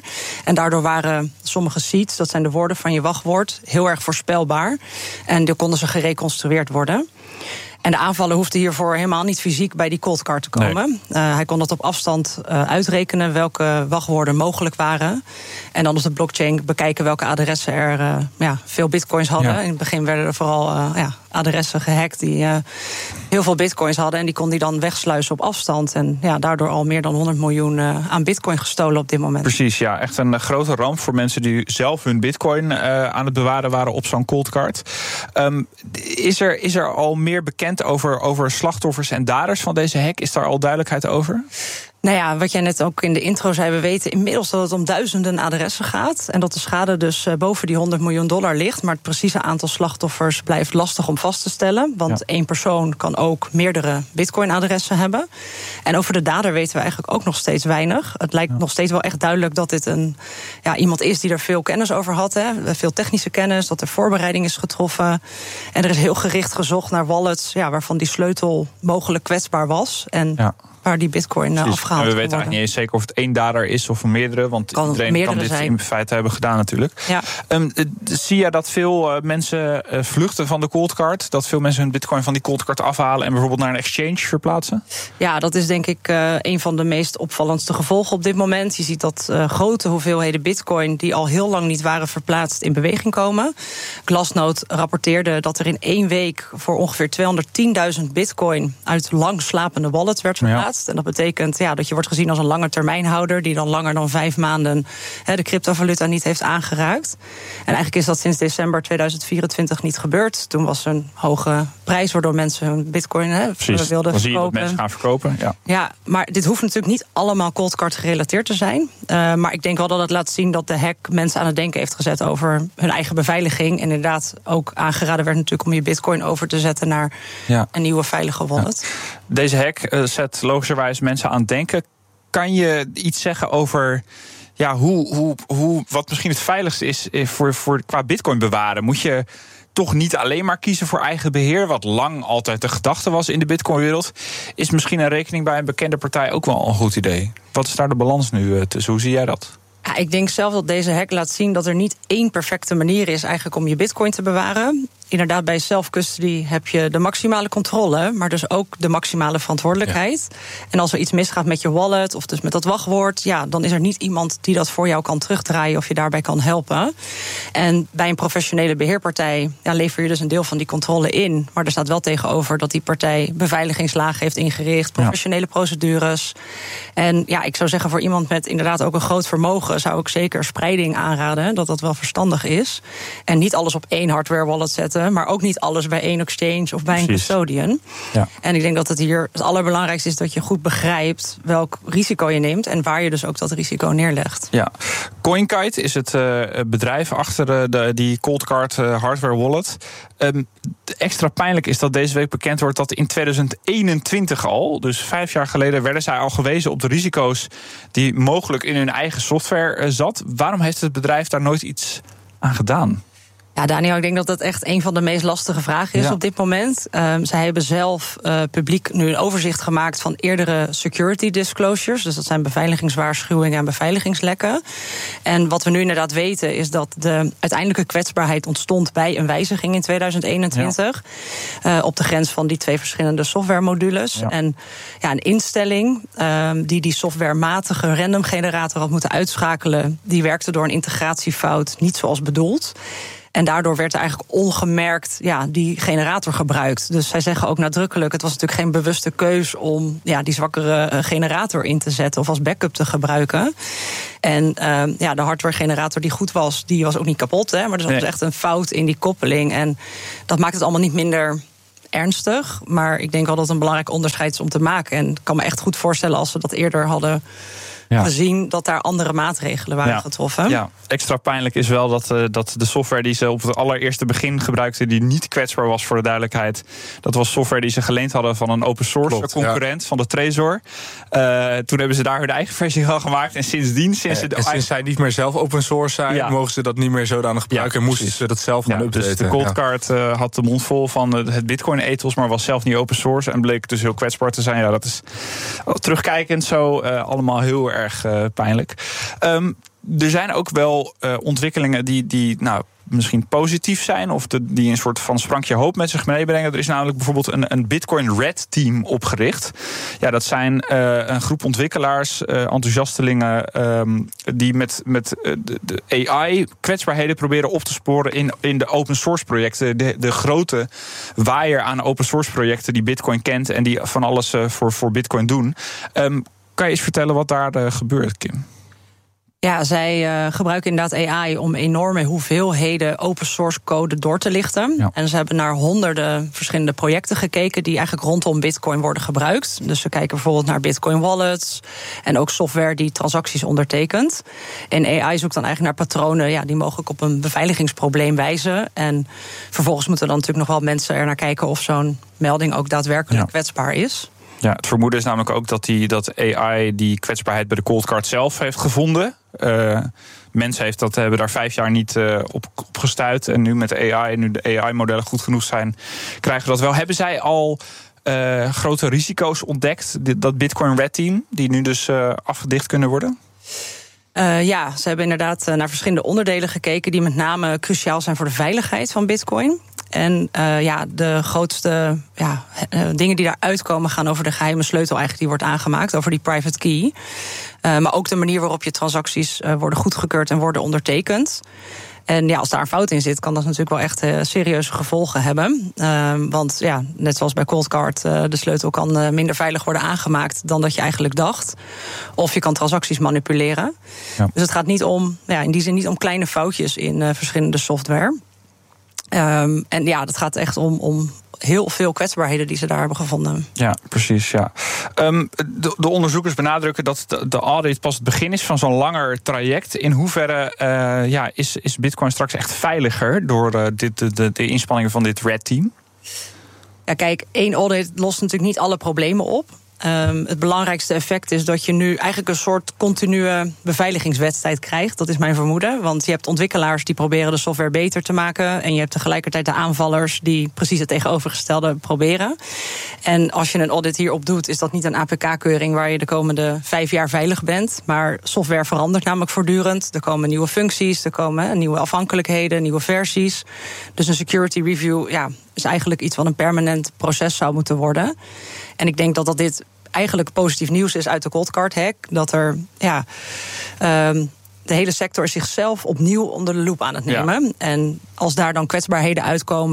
En daardoor waren sommige seeds, dat zijn de woorden van je wachtwoord, heel erg voorspelbaar. En dan konden ze gereconstrueerd worden. En de aanvaller hoefde hiervoor helemaal niet fysiek bij die cold card te komen. Nee. Uh, hij kon dat op afstand uh, uitrekenen welke wachtwoorden mogelijk waren. En dan op de blockchain bekijken welke adressen er uh, ja, veel bitcoins hadden. Ja. In het begin werden er vooral uh, ja, adressen gehackt die uh, heel veel bitcoins hadden. En die kon hij dan wegsluizen op afstand. En ja, daardoor al meer dan honderd miljoen uh, aan bitcoin gestolen op dit moment.
Precies, ja. Echt een uh, grote ramp voor mensen die zelf hun bitcoin uh, aan het bewaren waren op zo'n cold card. Um, is, er, is er al meer bekend Over, over slachtoffers en daders van deze hack? Is daar al duidelijkheid over?
Nou ja, wat jij net ook in de intro zei, we weten inmiddels dat het om duizenden adressen gaat. En dat de schade dus boven die honderd miljoen dollar ligt. Maar het precieze aantal slachtoffers blijft lastig om vast te stellen. Want ja. één persoon kan ook meerdere bitcoin-adressen hebben. En over de dader weten we eigenlijk ook nog steeds weinig. Het lijkt ja. nog steeds wel echt duidelijk dat dit een, ja, iemand is die er veel kennis over had. Hè. Veel technische kennis, dat er voorbereiding is getroffen. En er is heel gericht gezocht naar wallets ja, waarvan die sleutel mogelijk kwetsbaar was. En ja. waar die bitcoin uh, afgehaald
en we weten eigenlijk niet eens zeker of het één dader is of een meerdere. Want kan iedereen kan dit zijn. In feite hebben gedaan natuurlijk. Ja. Um, zie je dat veel uh, mensen uh, vluchten van de cold card? Dat veel mensen hun bitcoin van die cold card afhalen en bijvoorbeeld naar een exchange verplaatsen?
Ja, dat is denk ik uh, een van de meest opvallendste gevolgen op dit moment. Je ziet dat uh, grote hoeveelheden bitcoin die al heel lang niet waren verplaatst in beweging komen. Glassnode rapporteerde dat er in één week voor ongeveer tweehonderdtienduizend bitcoin uit lang slapende wallets werd verplaatst. Ja. En dat betekent ja, dat je wordt gezien als een lange termijnhouder die dan langer dan vijf maanden he, de cryptovaluta niet heeft aangeraakt. En eigenlijk is dat sinds december tweeduizend vierentwintig niet gebeurd. Toen was er een hoge prijs waardoor mensen hun bitcoin he, wilden
dan
verkopen.
Dan zie je dat mensen gaan verkopen. Ja.
ja, maar dit hoeft natuurlijk niet allemaal cold card gerelateerd te zijn. Uh, maar ik denk wel dat het laat zien dat de hack mensen aan het denken heeft gezet over hun eigen beveiliging. En inderdaad ook aangeraden werd natuurlijk om je bitcoin over te zetten naar ja. een nieuwe veilige wallet.
Ja. Deze hack uh, zet logischerwijs mensen aan het denken. Kan je iets zeggen over ja, hoe, hoe, hoe, wat misschien het veiligste is voor, voor, qua bitcoin bewaren? Moet je toch niet alleen maar kiezen voor eigen beheer, wat lang altijd de gedachte was in de bitcoinwereld? Is misschien een rekening bij een bekende partij ook wel een goed idee? Wat is daar de balans nu tussen? Hoe zie jij dat?
Ja, ik denk zelf dat deze hack laat zien dat er niet één perfecte manier is eigenlijk om je bitcoin te bewaren. Inderdaad, bij self-custody heb je de maximale controle, maar dus ook de maximale verantwoordelijkheid. Ja. En als er iets misgaat met je wallet of dus met dat wachtwoord, ja, dan is er niet iemand die dat voor jou kan terugdraaien of je daarbij kan helpen. En bij een professionele beheerpartij ja, lever je dus een deel van die controle in. Maar er staat wel tegenover dat die partij beveiligingslagen heeft ingericht, professionele ja. procedures. En ja, ik zou zeggen voor iemand met inderdaad ook een groot vermogen zou ik zeker spreiding aanraden, dat dat wel verstandig is. En niet alles op één hardware wallet zetten laten, maar ook niet alles bij één exchange of bij Precies. een custodian.
Ja.
En ik denk dat het hier het allerbelangrijkste is dat je goed begrijpt welk risico je neemt en waar je dus ook dat risico neerlegt.
Ja, CoinKite is het uh, bedrijf achter uh, de, die Coldcard uh, hardware wallet. Um, extra pijnlijk is dat deze week bekend wordt dat in tweeduizend eenentwintig al, dus vijf jaar geleden, werden zij al gewezen op de risico's die mogelijk in hun eigen software uh, zat. Waarom heeft het bedrijf daar nooit iets aan gedaan?
Ja, Daniel, ik denk dat dat echt een van de meest lastige vragen is ja. op dit moment. Um, zij hebben zelf uh, publiek nu een overzicht gemaakt van eerdere security disclosures. Dus dat zijn beveiligingswaarschuwingen en beveiligingslekken. En wat we nu inderdaad weten is dat de uiteindelijke kwetsbaarheid ontstond bij een wijziging in tweeduizend eenentwintig. Ja. Uh, op de grens van die twee verschillende softwaremodules. Ja. En ja, een instelling um, die die softwarematige random generator had moeten uitschakelen, die werkte door een integratiefout niet zoals bedoeld. En daardoor werd er eigenlijk ongemerkt ja, die generator gebruikt. Dus zij zeggen ook nadrukkelijk, het was natuurlijk geen bewuste keus om ja, die zwakkere generator in te zetten of als backup te gebruiken. En uh, ja, de hardware generator die goed was, die was ook niet kapot. Hè, maar er was nee. echt een fout in die koppeling. En dat maakt het allemaal niet minder ernstig. Maar ik denk wel dat het een belangrijk onderscheid is om te maken. En ik kan me echt goed voorstellen als we dat eerder hadden Ja. gezien dat daar andere maatregelen waren
ja.
getroffen.
Ja, extra pijnlijk is wel dat, uh, dat de software die ze op het allereerste begin gebruikten, die niet kwetsbaar was voor de duidelijkheid, dat was software die ze geleend hadden van een open source Klopt, concurrent ja. van de Trezor. Uh, toen hebben ze daar hun eigen versie van gemaakt. En sindsdien, sinds,
ja,
de,
en sinds zij niet meer zelf open source zijn, ja. mogen ze dat niet meer zodanig gebruiken. Ja, en moesten ze dat zelf gaan ja, updaten.
Dus de Coldcard ja. uh, had de mond vol van het Bitcoin ethos, maar was zelf niet open source en bleek dus heel kwetsbaar te zijn. Ja, dat is terugkijkend zo uh, allemaal heel erg uh, pijnlijk. Um, er zijn ook wel uh, ontwikkelingen die, die nou, misschien positief zijn of de, die een soort van sprankje hoop met zich meebrengen. Er is namelijk bijvoorbeeld een, een Bitcoin Red Team opgericht. Ja, dat zijn uh, een groep ontwikkelaars, uh, enthousiastelingen, um, die met, met uh, de, de A I-kwetsbaarheden proberen op te sporen in, in de open source projecten. De, de grote waaier aan open source projecten die Bitcoin kent en die van alles uh, voor, voor Bitcoin doen. Um, kan je eens vertellen wat daar uh, gebeurt, Kim?
Ja, zij uh, gebruiken inderdaad A I om enorme hoeveelheden open source code door te lichten. Ja. En ze hebben naar honderden verschillende projecten gekeken die eigenlijk rondom Bitcoin worden gebruikt. Dus ze kijken bijvoorbeeld naar Bitcoin wallets en ook software die transacties ondertekent. En A I zoekt dan eigenlijk naar patronen ja, die mogelijk op een beveiligingsprobleem wijzen. En vervolgens moeten dan natuurlijk nog wel mensen er naar kijken of zo'n melding ook daadwerkelijk ja. kwetsbaar is.
Ja, het vermoeden is namelijk ook dat, die, dat A I die kwetsbaarheid bij de Coldcard zelf heeft gevonden. Uh, mensen heeft dat, hebben daar vijf jaar niet uh, op, op gestuurd. En nu met de A I, nu de A I-modellen goed genoeg zijn, krijgen we dat wel. Hebben zij al uh, grote risico's ontdekt, dit, dat Bitcoin Red Team, die nu dus uh, afgedicht kunnen worden?
Uh, ja, ze hebben inderdaad naar verschillende onderdelen gekeken die met name cruciaal zijn voor de veiligheid van Bitcoin. En uh, ja, de grootste ja, uh, dingen die daaruit komen gaan over de geheime sleutel eigenlijk die wordt aangemaakt, over die private key. Uh, maar ook de manier waarop je transacties uh, worden goedgekeurd en worden ondertekend. En ja, als daar een fout in zit, kan dat natuurlijk wel echt uh, serieuze gevolgen hebben. Uh, want ja, net zoals bij Coldcard, uh, de sleutel kan uh, minder veilig worden aangemaakt dan dat je eigenlijk dacht. Of je kan transacties manipuleren. Ja. Dus het gaat niet om, ja, in die zin niet om kleine foutjes in uh, verschillende software. Um, en ja, dat gaat echt om, om heel veel kwetsbaarheden die ze daar hebben gevonden.
Ja, precies, ja. Um, de, de onderzoekers benadrukken dat de, de audit pas het begin is van zo'n langer traject. In hoeverre uh, ja, is, is Bitcoin straks echt veiliger door uh, dit, de, de, de inspanningen van dit Red Team?
Ja, kijk, één audit lost natuurlijk niet alle problemen op. Um, het belangrijkste effect is dat je nu eigenlijk een soort continue beveiligingswedstrijd krijgt. Dat is mijn vermoeden. Want je hebt ontwikkelaars die proberen de software beter te maken. En je hebt tegelijkertijd de aanvallers die precies het tegenovergestelde proberen. En als je een audit hierop doet, is dat niet een A P K-keuring waar je de komende vijf jaar veilig bent. Maar software verandert namelijk voortdurend. Er komen nieuwe functies, er komen nieuwe afhankelijkheden, nieuwe versies. Dus een security review ja, is eigenlijk iets wat een permanent proces zou moeten worden. En ik denk dat dat dit eigenlijk positief nieuws is uit de Coldcard hack. Dat er, ja, um, de hele sector is zichzelf opnieuw onder de loep aan het nemen. Ja. En als daar dan kwetsbaarheden uitkomen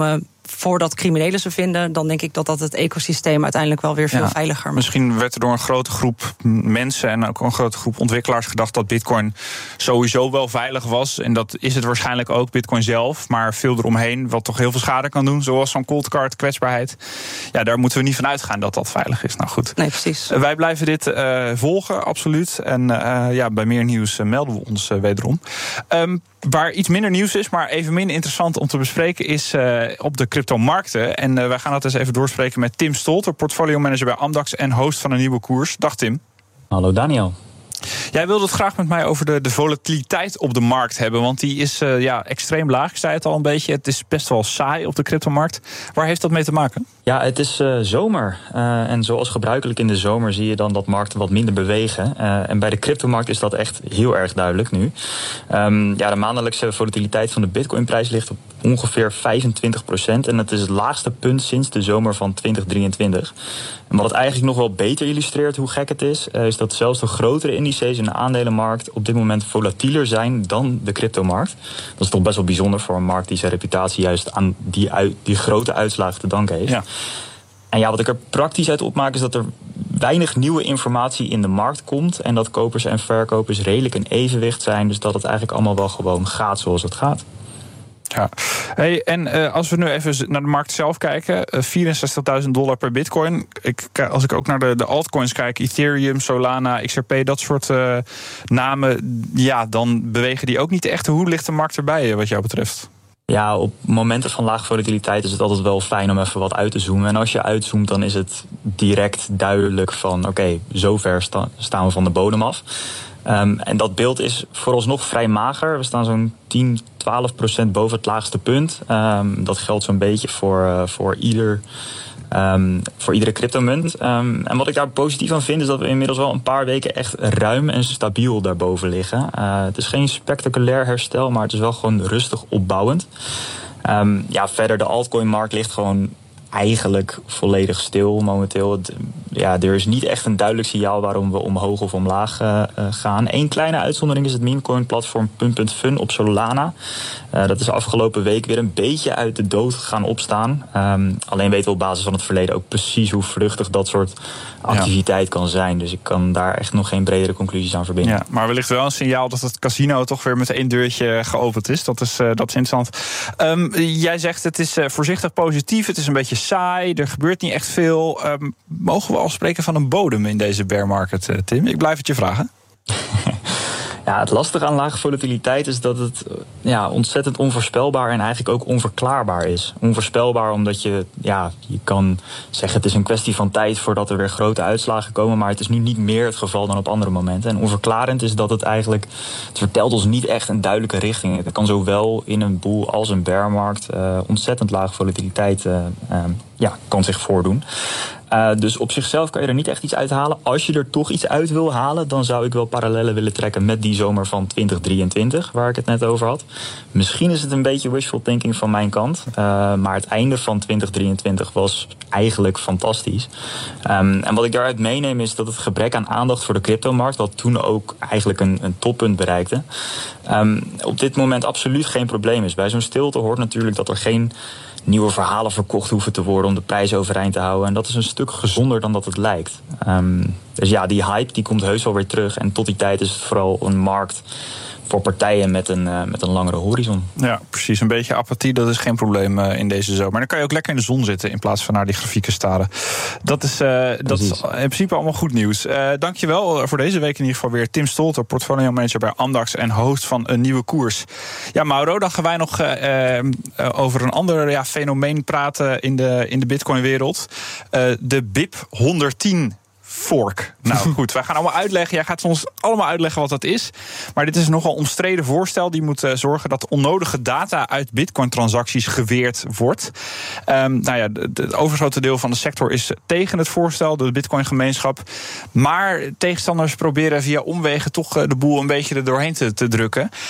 voordat criminelen ze vinden, dan denk ik dat dat het ecosysteem uiteindelijk wel weer veel
ja,
veiliger maakt.
Misschien werd er door een grote groep mensen en ook een grote groep ontwikkelaars gedacht dat Bitcoin sowieso wel veilig was. En dat is het waarschijnlijk ook, Bitcoin zelf, maar veel eromheen, wat toch heel veel schade kan doen, zoals zo'n cold card, kwetsbaarheid. Ja, daar moeten we niet van uitgaan dat dat veilig is. Nou goed.
Nee, precies.
Uh, wij blijven dit uh, volgen, absoluut. En uh, ja, bij meer nieuws uh, melden we ons uh, wederom. Um, Waar iets minder nieuws is, maar even minder interessant om te bespreken, is uh, op de cryptomarkten. En uh, wij gaan dat eens even doorspreken met Tim Stolter, portfolio manager bij Amdax en host van een nieuwe koers. Dag Tim.
Hallo Daniel.
Jij wilde het graag met mij over de, de volatiliteit op de markt hebben, want die is uh, ja, extreem laag. Ik zei het al een beetje, het is best wel saai op de cryptomarkt. Waar heeft dat mee te maken?
Ja, het is uh, zomer. Uh, en zoals gebruikelijk in de zomer zie je dan dat markten wat minder bewegen. Uh, en bij de cryptomarkt is dat echt heel erg duidelijk nu. Um, ja, de maandelijkse volatiliteit van de Bitcoinprijs ligt op ongeveer vijfentwintig procent. En dat is het laagste punt sinds de zomer van twintig drieëntwintig. En wat het eigenlijk nog wel beter illustreert hoe gek het is, uh, is dat zelfs de grotere indices in de aandelenmarkt op dit moment volatieler zijn dan de cryptomarkt. Dat is toch best wel bijzonder voor een markt die zijn reputatie juist aan die, uit, die grote uitslagen te danken heeft. Ja. En ja, wat ik er praktisch uit opmaak is dat er weinig nieuwe informatie in de markt komt en dat kopers en verkopers redelijk in evenwicht zijn. Dus dat het eigenlijk allemaal wel gewoon gaat zoals het gaat.
Ja, hey, en uh, als we nu even naar de markt zelf kijken, uh, vierenzestigduizend dollar per bitcoin. Ik, als ik ook naar de, de altcoins kijk, Ethereum, Solana, X R P, dat soort uh, namen, ja, dan bewegen die ook niet echt. Hoe ligt de markt erbij, wat jou betreft?
Ja, op momenten van lage volatiliteit is het altijd wel fijn om even wat uit te zoomen. En als je uitzoomt, dan is het direct duidelijk van oké, okay, zover sta, staan we van de bodem af. Um, en dat beeld is vooralsnog vrij mager. We staan zo'n tien, twaalf procent boven het laagste punt. Um, dat geldt zo'n beetje voor, uh, voor, ieder, um, voor iedere cryptomunt. Um, en wat ik daar positief aan vind is dat we inmiddels wel een paar weken echt ruim en stabiel daarboven liggen. Uh, het is geen spectaculair herstel, maar het is wel gewoon rustig opbouwend. Um, ja, verder, de altcoin-markt ligt gewoon eigenlijk volledig stil momenteel. Het, ja, er is niet echt een duidelijk signaal waarom we omhoog of omlaag uh, gaan. Eén kleine uitzondering is het meme-coin-platform Pump punt Fun op Solana. Uh, dat is afgelopen week weer een beetje uit de dood gaan opstaan. Um, alleen weten we op basis van het verleden ook precies hoe vluchtig dat soort activiteit ja. kan zijn. Dus ik kan daar echt nog geen bredere conclusies aan verbinden.
Ja, maar wellicht wel een signaal dat het casino toch weer met één deurtje geopend is. Dat is, uh, dat is interessant. Um, jij zegt het is uh, voorzichtig positief, het is een beetje saai, er gebeurt niet echt veel. Um, mogen we al spreken van een bodem in deze bear market, uh, Tim? Ik blijf het je vragen.
Ja, het lastige aan lage volatiliteit is dat het ja, ontzettend onvoorspelbaar en eigenlijk ook onverklaarbaar is. Onvoorspelbaar omdat je, ja, je kan zeggen het is een kwestie van tijd voordat er weer grote uitslagen komen, maar het is nu niet meer het geval dan op andere momenten. En onverklarend is dat het eigenlijk, het vertelt ons niet echt een duidelijke richting. Het kan zowel in een bull als een bearmarkt uh, ontzettend lage volatiliteit uh, uh, ja, kan zich voordoen. Uh, dus op zichzelf kan je er niet echt iets uithalen. Als je er toch iets uit wil halen, dan zou ik wel parallellen willen trekken met die zomer van twintig drieëntwintig, waar ik het net over had. Misschien is het een beetje wishful thinking van mijn kant. Uh, maar het einde van twintig drieëntwintig was eigenlijk fantastisch. Um, en wat ik daaruit meeneem is dat het gebrek aan aandacht voor de cryptomarkt, wat toen ook eigenlijk een, een toppunt bereikte, um, op dit moment absoluut geen probleem is. Bij zo'n stilte hoort natuurlijk dat er geen nieuwe verhalen verkocht hoeven te worden om de prijs overeind te houden. En dat is een stuk gezonder dan dat het lijkt. Um, dus ja, die hype die komt heus wel weer terug. En tot die tijd is het vooral een markt voor partijen met een, uh, met een langere horizon.
Ja, precies. Een beetje apathie, dat is geen probleem uh, in deze zomer. Maar dan kan je ook lekker in de zon zitten in plaats van naar die grafieken staren. Dat is, uh, dat is in principe allemaal goed nieuws. Uh, dankjewel voor deze week in ieder geval weer. Tim Stolter, portfolio manager bij Amdax en host van een nieuwe koers. Ja, Mauro, dan gaan wij nog uh, uh, over een ander ja, fenomeen praten in de, in de Bitcoin-wereld. Uh, de B I P honderdtien fork. Nou goed, wij gaan allemaal uitleggen. Jij gaat ons allemaal uitleggen wat dat is. Maar dit is een nogal omstreden voorstel. Die moet uh, zorgen dat onnodige data uit Bitcoin-transacties geweerd wordt. Um, nou ja, het overgrote deel van de sector is tegen het voorstel, de Bitcoin-gemeenschap. Maar tegenstanders proberen via omwegen toch uh, de boel een beetje er doorheen te, te drukken.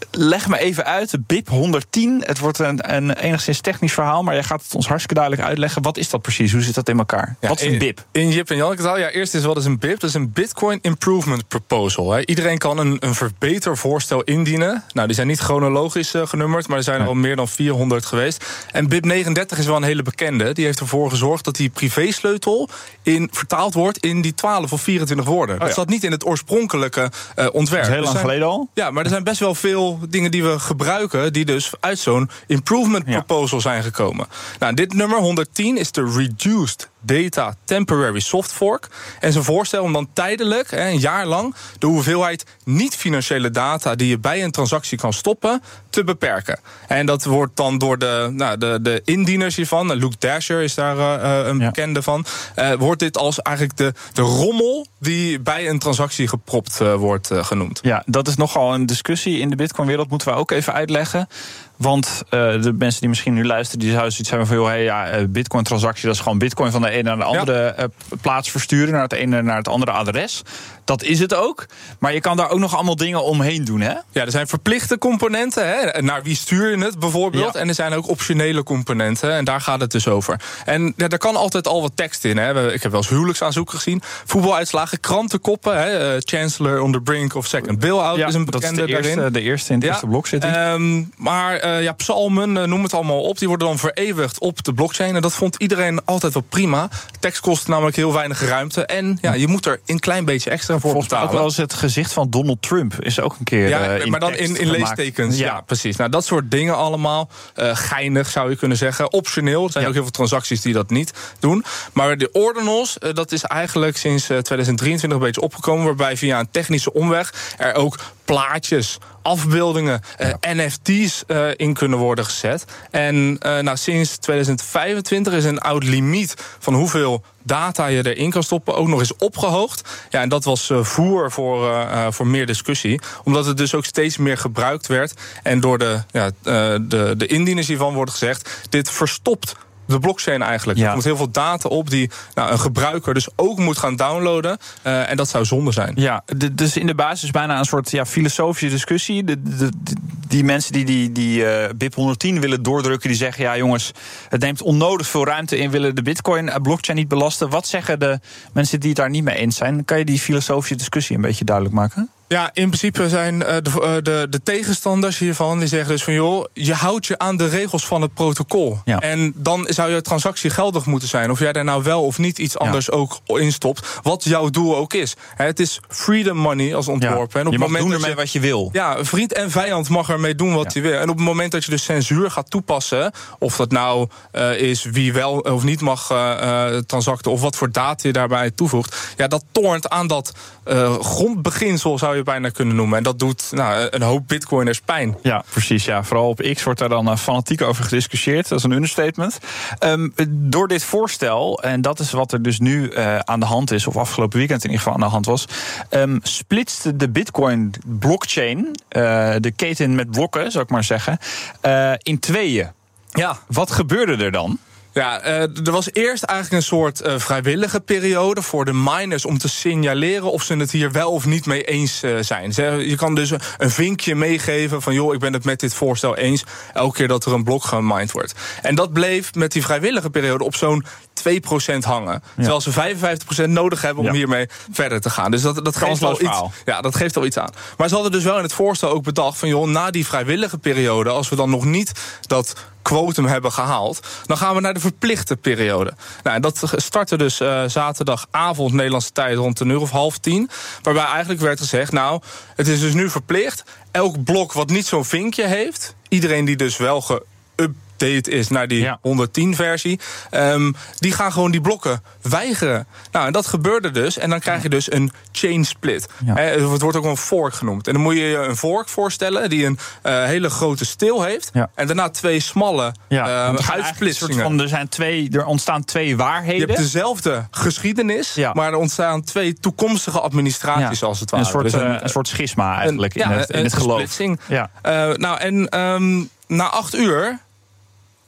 leg me even uit, de B I P honderdtien. Het wordt een, een enigszins technisch verhaal, maar jij gaat het ons hartstikke duidelijk uitleggen. Wat is dat precies? Hoe zit dat in elkaar?
Ja,
wat is een B I P?
In, in Jip en Janneke taal, ja, eerst is wat is een B I P? Dat is een Bitcoin Improvement Proposal. Hè. Iedereen kan een, een verbetervoorstel indienen. Nou, die zijn niet chronologisch uh, genummerd, maar er zijn er al meer dan vierhonderd geweest. En B I P negenendertig is wel een hele bekende. Die heeft ervoor gezorgd dat die privésleutel in, vertaald wordt in die twaalf of vierentwintig woorden. Oh, ja. Dat zat niet in het oorspronkelijke uh, ontwerp.
Dat is heel lang
zijn,
geleden al?
Ja, maar er zijn best wel veel dingen die we gebruiken die dus uit zo'n improvement ja. proposal zijn gekomen. Nou, dit nummer honderdtien is de Reduced Data Temporary Soft Fork. En zijn voorstel om dan tijdelijk, een jaar lang, de hoeveelheid niet-financiële data die je bij een transactie kan stoppen, te beperken. En dat wordt dan door de, nou, de, de indieners hiervan, Luke Dasher is daar uh, een ja. bekende van, uh, wordt dit als eigenlijk de, de rommel die bij een transactie gepropt uh, wordt uh, genoemd.
Ja, dat is nogal een discussie in de Bitcoin-wereld, moeten we ook even uitleggen. Want uh, de mensen die misschien nu luisteren, die zouden zoiets hebben van, joh, hey, ja, Bitcoin-transactie, dat is gewoon Bitcoin van de ene naar de andere ja. uh, plaats versturen, naar het ene naar het andere adres. Dat is het ook. Maar je kan daar ook nog allemaal dingen omheen doen, hè?
Ja, er zijn verplichte componenten, hè? Naar wie stuur je het bijvoorbeeld? Ja. En er zijn ook optionele componenten, en daar gaat het dus over. En ja, daar kan altijd al wat tekst in, hè? Ik heb wel eens huwelijksaanzoeken gezien, voetbaluitslagen, krantenkoppen, hè? Uh, Chancellor on the brink of second bailout
ja,
is een bekende
dat is de eerste,
daarin.
de eerste in het ja. eerste blok zit hij.
Um, maar uh, ja, psalmen, uh, noem het allemaal op, die worden dan vereeuwigd op de blockchain. En dat vond iedereen altijd wel prima. Tekst kost namelijk heel weinig ruimte. En ja, je moet er een klein beetje extra voor
Volgens
betalen.
Ook wel eens het gezicht van Donald Trump is ook een keer
ja,
uh, in
maar dan in, in leestekens. Ja. ja, precies. Nou, dat soort dingen allemaal. Uh, geinig zou je kunnen zeggen. Optioneel. Er zijn ja. ook heel veel transacties die dat niet doen. Maar de ordinals, uh, dat is eigenlijk sinds uh, tweeduizend drieëntwintig een beetje opgekomen, waarbij via een technische omweg er ook plaatjes, afbeeldingen, ja. uh, N F T's uh, in kunnen worden gezet. En uh, nou, sinds tweeduizend vijfentwintig is een oud limiet van hoeveel data je erin kan stoppen ook nog eens opgehoogd. Ja, en dat was uh, voer voor, uh, voor meer discussie. Omdat het dus ook steeds meer gebruikt werd. En door de, ja, uh, de, de indieners hiervan wordt gezegd, dit verstopt de blockchain eigenlijk. Ja. Er komt heel veel data op die nou, een gebruiker dus ook moet gaan downloaden. Uh, en dat zou zonde zijn.
Ja, de, dus in de basis bijna een soort ja, filosofische discussie. De, de, de, die mensen die die, die uh, B I P honderdtien willen doordrukken, die zeggen, ja jongens, het neemt onnodig veel ruimte in, willen de Bitcoin-blockchain niet belasten. Wat zeggen de mensen die het daar niet mee eens zijn? Kan je die filosofische discussie een beetje duidelijk maken?
Ja, in principe zijn uh, de, uh, de, de tegenstanders hiervan, die zeggen dus van, joh, je houdt je aan de regels van het protocol. Ja. En dan zou je transactie geldig moeten zijn. Of jij daar nou wel of niet iets anders ja. ook in stopt. Wat jouw doel ook is. He, het is freedom money als ontworpen. Ja. En op
je mag
moment
doen ermee wat je wil.
Ja, vriend en vijand mag ermee doen wat hij ja. wil. En op het moment dat je dus censuur gaat toepassen, of dat nou uh, is wie wel of niet mag uh, uh, transacten, of wat voor data je daarbij toevoegt, ja, dat toont aan dat uh, grondbeginsel, zou je bijna kunnen noemen. En dat doet nou, een hoop bitcoiners pijn.
Ja, precies. Ja. Vooral op X wordt daar dan uh, fanatiek over gediscussieerd. Dat is een understatement. Um, door dit voorstel, en dat is wat er dus nu uh, aan de hand is, of afgelopen weekend in ieder geval aan de hand was, um, splitst de bitcoin blockchain, uh, de keten met blokken, zou ik maar zeggen, uh, in tweeën. Ja. Wat gebeurde er dan?
Ja, uh, er was eerst eigenlijk een soort uh, vrijwillige periode voor de miners om te signaleren of ze het hier wel of niet mee eens uh, zijn. Je kan dus een vinkje meegeven van, joh, ik ben het met dit voorstel eens, elke keer dat er een blok gemined wordt. En dat bleef met die vrijwillige periode op zo'n twee procent hangen. Ja. Terwijl ze vijfenvijftig procent nodig hebben om ja. hiermee verder te gaan. Dus dat, dat geeft al iets. Ja, dat geeft al iets aan. Maar ze hadden dus wel in het voorstel ook bedacht van, joh, na die vrijwillige periode, als we dan nog niet dat quotum hebben gehaald, dan gaan we naar de verplichte periode. Nou, en dat startte dus uh, zaterdagavond Nederlandse tijd rond een uur of half tien, waarbij eigenlijk werd gezegd, nou, het is dus nu verplicht, elk blok wat niet zo'n vinkje heeft, iedereen die dus wel ge date is naar die ja. honderdtien versie. Um, die gaan gewoon die blokken weigeren. Nou, en dat gebeurde dus. En dan krijg je dus een chain split. Ja. He, het wordt ook een fork genoemd. En dan moet je je een fork voorstellen die een uh, hele grote steel heeft. Ja. En daarna twee smalle ja, uh, uitsplitsingen.
Van, er, zijn twee, er ontstaan twee waarheden.
Je hebt dezelfde geschiedenis, ja. maar er ontstaan twee toekomstige administraties, ja. als het ware.
Een soort, dus een, uh, een soort schisma eigenlijk een, in, ja, het, in het geloof.
Ja. Uh, nou, en um, na acht uur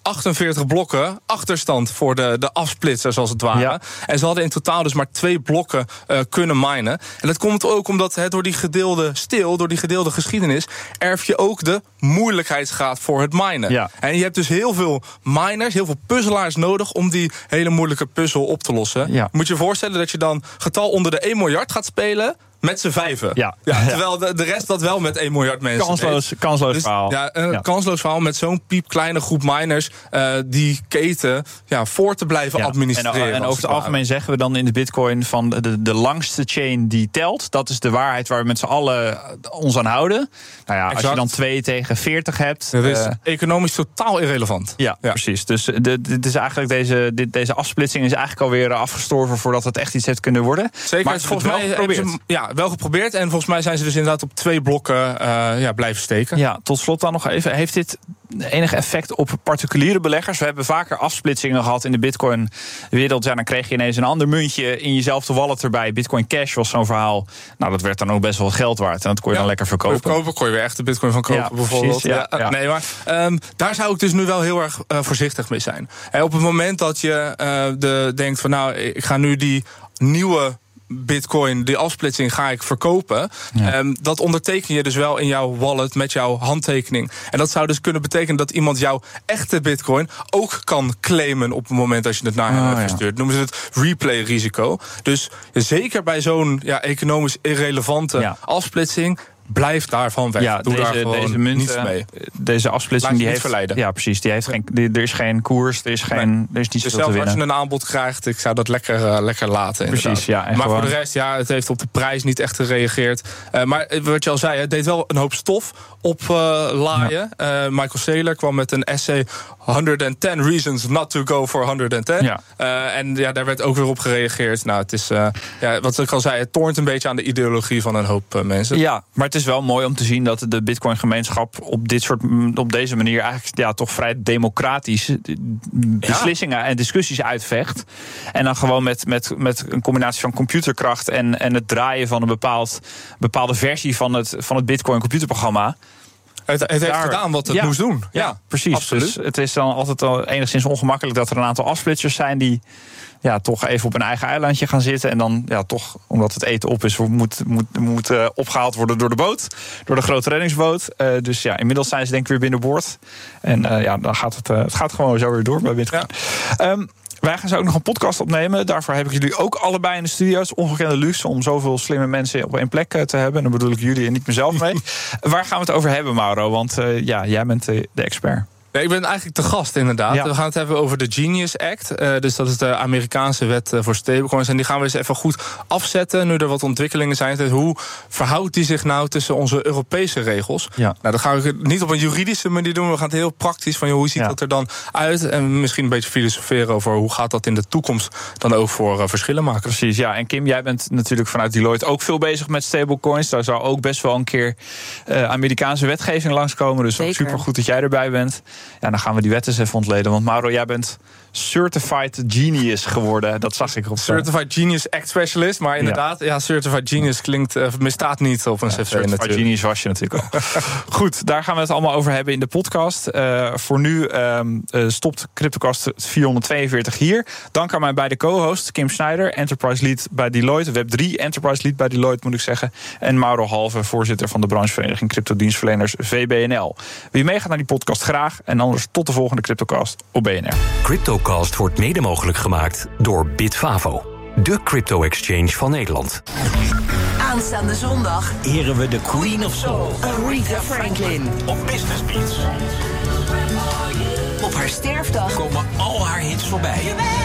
achtenveertig blokken achterstand voor de, de afsplitsers, als het ware. Ja. En ze hadden in totaal dus maar twee blokken uh, kunnen minen. En dat komt ook omdat he, door die gedeelde stil, door die gedeelde geschiedenis, erf je ook de moeilijkheidsgraad voor het minen. Ja. En je hebt dus heel veel miners, heel veel puzzelaars nodig om die hele moeilijke puzzel op te lossen. Ja. Moet je je voorstellen dat je dan getal onder de één miljard gaat spelen met z'n vijven. Ja. Ja, terwijl de, de rest dat wel met één miljard mensen
Kansloos,
deed.
kansloos
dus,
verhaal.
Ja, een ja. kansloos verhaal met zo'n piepkleine groep miners uh, die keten ja, voor te blijven ja. administreren.
En, en over het algemeen zeggen we dan in de Bitcoin van de, de langste chain die telt. Dat is de waarheid waar we met z'n allen ons aan houden. Nou ja, exact. Als je dan twee tegen veertig hebt.
Dat is
uh,
economisch totaal irrelevant.
Ja, ja. precies. Dus de, dit is eigenlijk deze, dit, deze afsplitsing is eigenlijk alweer afgestorven voordat het echt iets heeft kunnen worden.
Zeker, maar het volgens mij hebben ze ja, wel geprobeerd. En volgens mij zijn ze dus inderdaad op twee blokken uh, ja, blijven steken.
Ja, tot slot dan nog even. Heeft dit enig effect op particuliere beleggers? We hebben vaker afsplitsingen gehad in de Bitcoin-wereld. Ja, dan kreeg je ineens een ander muntje in jezelfde wallet erbij. Bitcoin Cash was zo'n verhaal. Nou, dat werd dan ook best wel wat geld waard. En dat kon je ja, dan lekker verkopen.
Verkopen kon je weer echt de Bitcoin van kopen, ja, bijvoorbeeld. Precies, ja, ja. Ja. Nee, maar um, daar zou ik dus nu wel heel erg uh, voorzichtig mee zijn. En op het moment dat je uh, de, denkt van nou, ik ga nu die nieuwe Bitcoin, die afsplitsing ga ik verkopen. Ja. Um, dat onderteken je dus wel in jouw wallet met jouw handtekening. En dat zou dus kunnen betekenen dat iemand jouw echte Bitcoin ook kan claimen op het moment dat je het naar hen oh, verstuurt. Ja. Noemen ze het replay-risico. Dus zeker bij zo'n ja, economisch irrelevante ja. afsplitsing, blijf daarvan weg.
Ja,
Doe
deze,
daar gewoon
deze munt,
niets mee.
Deze afsplitsing die heeft
verleiden.
Ja, precies. Die heeft geen, die, er is geen koers, er is geen, nee. er is niet
dus
zoveel te winnen.
Als je een aanbod krijgt, ik zou dat lekker, uh, lekker laten.
Precies, ja.
Maar gewoon voor de rest, ja, het heeft op de prijs niet echt gereageerd. Uh, maar wat je al zei, het deed wel een hoop stof op uh, laaien. Ja. Uh, Michael Saylor kwam met een essay honderdtien reasons not to go for honderdtien. Ja. Uh, en ja, daar werd ook weer op gereageerd. Nou, het is, uh, ja, wat ik al zei, het toornt een beetje aan de ideologie van een hoop uh, mensen.
Ja, maar het is wel mooi om te zien dat de Bitcoin-gemeenschap op dit soort, op deze manier eigenlijk ja, toch vrij democratisch beslissingen ja. en discussies uitvecht. En dan gewoon met, met, met een combinatie van computerkracht en, en het draaien van een bepaald, bepaalde versie van het, van het Bitcoin-computerprogramma.
Het, het heeft Daar, gedaan wat het
ja,
moest doen.
Ja, ja precies. Absoluut. Dus het is dan altijd al enigszins ongemakkelijk dat er een aantal afsplitsers zijn die ja, toch even op een eigen eilandje gaan zitten. En dan ja, toch, omdat het eten op is, moet, moet, moet uh, opgehaald worden door de boot. Door de grote reddingsboot. Uh, dus ja, inmiddels zijn ze denk ik weer binnenboord. En uh, ja, dan gaat het, uh, het gaat gewoon zo weer door bij Bitcoin. Ja. Um, Wij gaan zo ook nog een podcast opnemen. Daarvoor heb ik jullie ook allebei in de studio's. Ongekende luxe om zoveel slimme mensen op één plek te hebben. En dan bedoel ik jullie en niet mezelf mee. Waar gaan we het over hebben, Mauro? Want uh, ja, jij bent de, de expert.
Ja, ik ben eigenlijk te gast, inderdaad. Ja. We gaan het hebben over de Genius Act. Uh, dus dat is de Amerikaanse wet uh, voor stablecoins. En die gaan we eens even goed afzetten, nu er wat ontwikkelingen zijn. Dus hoe verhoudt die zich nou tussen onze Europese regels? Ja. Nou, dat gaan we niet op een juridische manier doen. We gaan het heel praktisch van, joh, hoe ziet ja. dat er dan uit? En misschien een beetje filosoferen over hoe gaat dat in de toekomst dan ook voor uh, verschillen maken.
Precies, ja. En Kim, jij bent natuurlijk vanuit Deloitte ook veel bezig met stablecoins. Daar zou ook best wel een keer uh, Amerikaanse wetgeving langskomen. Dus super goed dat jij erbij bent. Ja, dan gaan we die wetten eens even ontleden. Want Mauro, jij bent Certified Genius geworden. Dat zag ik op
Certified Genius Act Specialist. Maar inderdaad, ja, ja Certified Genius klinkt, uh, misstaat niet op een ja, cv
Certified natuurlijk. Genius was je natuurlijk al. Goed, daar gaan we het allemaal over hebben in de podcast. Uh, voor nu um, uh, stopt CryptoCast vierhonderdtweeënveertig hier. Dank aan mijn beide co-hosts. Kim Schneider, Enterprise Lead bij Deloitte. Web drie Enterprise Lead bij Deloitte, moet ik zeggen. En Mauro Halve, voorzitter van de branchevereniging Cryptodienstverleners V B N L. Wie meegaat naar die podcast, graag. En anders tot de volgende CryptoCast op B N R.
CryptoCast wordt mede mogelijk gemaakt door Bitfavo, de crypto-exchange van Nederland.
Aanstaande zondag
eren we de Queen of Soul,
Aretha Franklin,
op Business Beats.
Op haar sterfdag
komen al haar hits voorbij.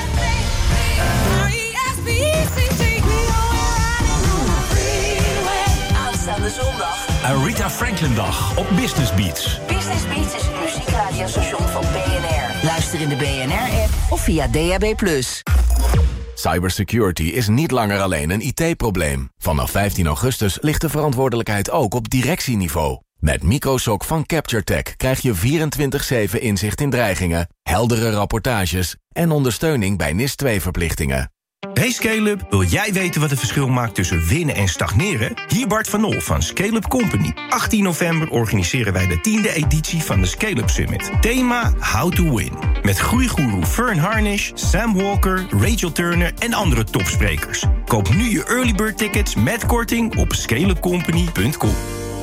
Aanstaande zondag
Aretha Franklin dag op Business Beats.
Business Beats is het muziekradiostation van B N R. Luister in de B N R-app of via D A B plus.
Cybersecurity is niet langer alleen een I T-probleem. Vanaf vijftien augustus ligt de verantwoordelijkheid ook op directieniveau. Met Microsoft van CaptureTech krijg je vierentwintig zeven inzicht in dreigingen, heldere rapportages en ondersteuning bij N I S twee verplichtingen.
Hey Scale-up, wil jij weten wat het verschil maakt tussen winnen en stagneren? Hier Bart van Nol van Scale-up Company. achttien november organiseren wij de tiende editie van de Scale-up Summit. Thema How to Win. Met groeigoeroe Fern Harnish, Sam Walker, Rachel Turner en andere topsprekers. Koop nu je early bird tickets met korting op scale up company punt com.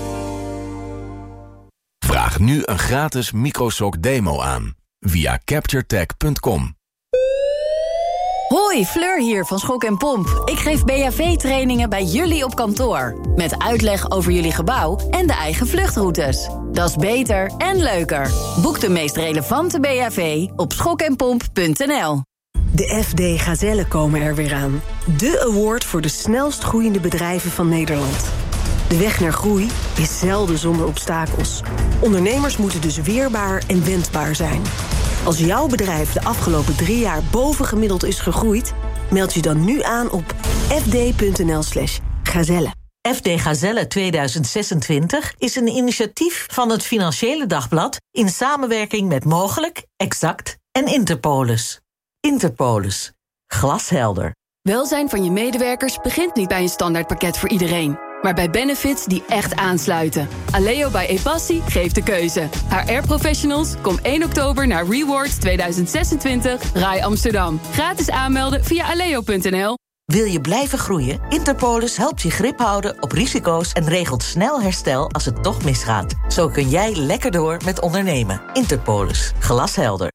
Vraag nu een gratis Microsoft demo aan via capture tech punt com.
Hoi, Fleur hier van Schok en Pomp. Ik geef B H V-trainingen bij jullie op kantoor. Met uitleg over jullie gebouw en de eigen vluchtroutes. Dat is beter en leuker. Boek de meest relevante B H V op schok en pomp punt n l.
De F D Gazellen komen er weer aan. De award voor de snelst groeiende bedrijven van Nederland. De weg naar groei is zelden zonder obstakels. Ondernemers moeten dus weerbaar en wendbaar zijn. Als jouw bedrijf de afgelopen drie jaar bovengemiddeld is gegroeid, meld je dan nu aan op f d punt n l slash gazelle.
F D Gazelle tweeduizend zesentwintig is een initiatief van het Financiële Dagblad in samenwerking met Mogelijk, Exact en Interpolis. Interpolis. Glashelder.
Welzijn van je medewerkers begint niet bij een standaardpakket voor iedereen, maar bij benefits die echt aansluiten. Aleo bij Epassi geeft de keuze. H R-professionals, kom één oktober naar Rewards tweeduizend zesentwintig Rai Amsterdam. Gratis aanmelden via aleo punt n l.
Wil je blijven groeien? Interpolis helpt je grip houden op risico's en regelt snel herstel als het toch misgaat. Zo kun jij lekker door met ondernemen. Interpolis. Glashelder.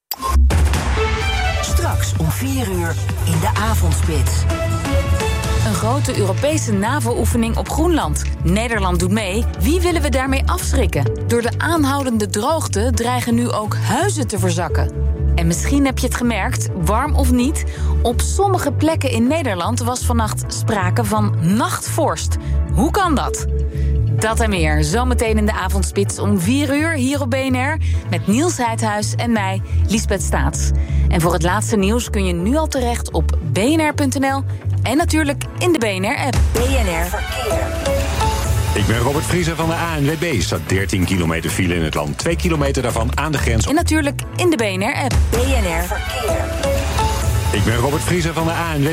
Straks om vier uur in de avondspits.
Een grote Europese NAVO-oefening op Groenland. Nederland doet mee. Wie willen we daarmee afschrikken? Door de aanhoudende droogte dreigen nu ook huizen te verzakken. En misschien heb je het gemerkt, warm of niet, op sommige plekken in Nederland was vannacht sprake van nachtvorst. Hoe kan dat? Dat en meer, zometeen in de avondspits om vier uur hier op B N R... met Niels Heidhuis en mij, Liesbeth Staats. En voor het laatste nieuws kun je nu al terecht op b n r punt n l... en natuurlijk in de B N R-app.
B N R Verkeer.
Ik ben Robert Vriezer van de A N W B. Er staat dertien kilometer file in het land. twee kilometer daarvan aan de grens.
En natuurlijk in de B N R-app.
B N R Verkeer.
Ik ben Robert Vriezer van de A N W B.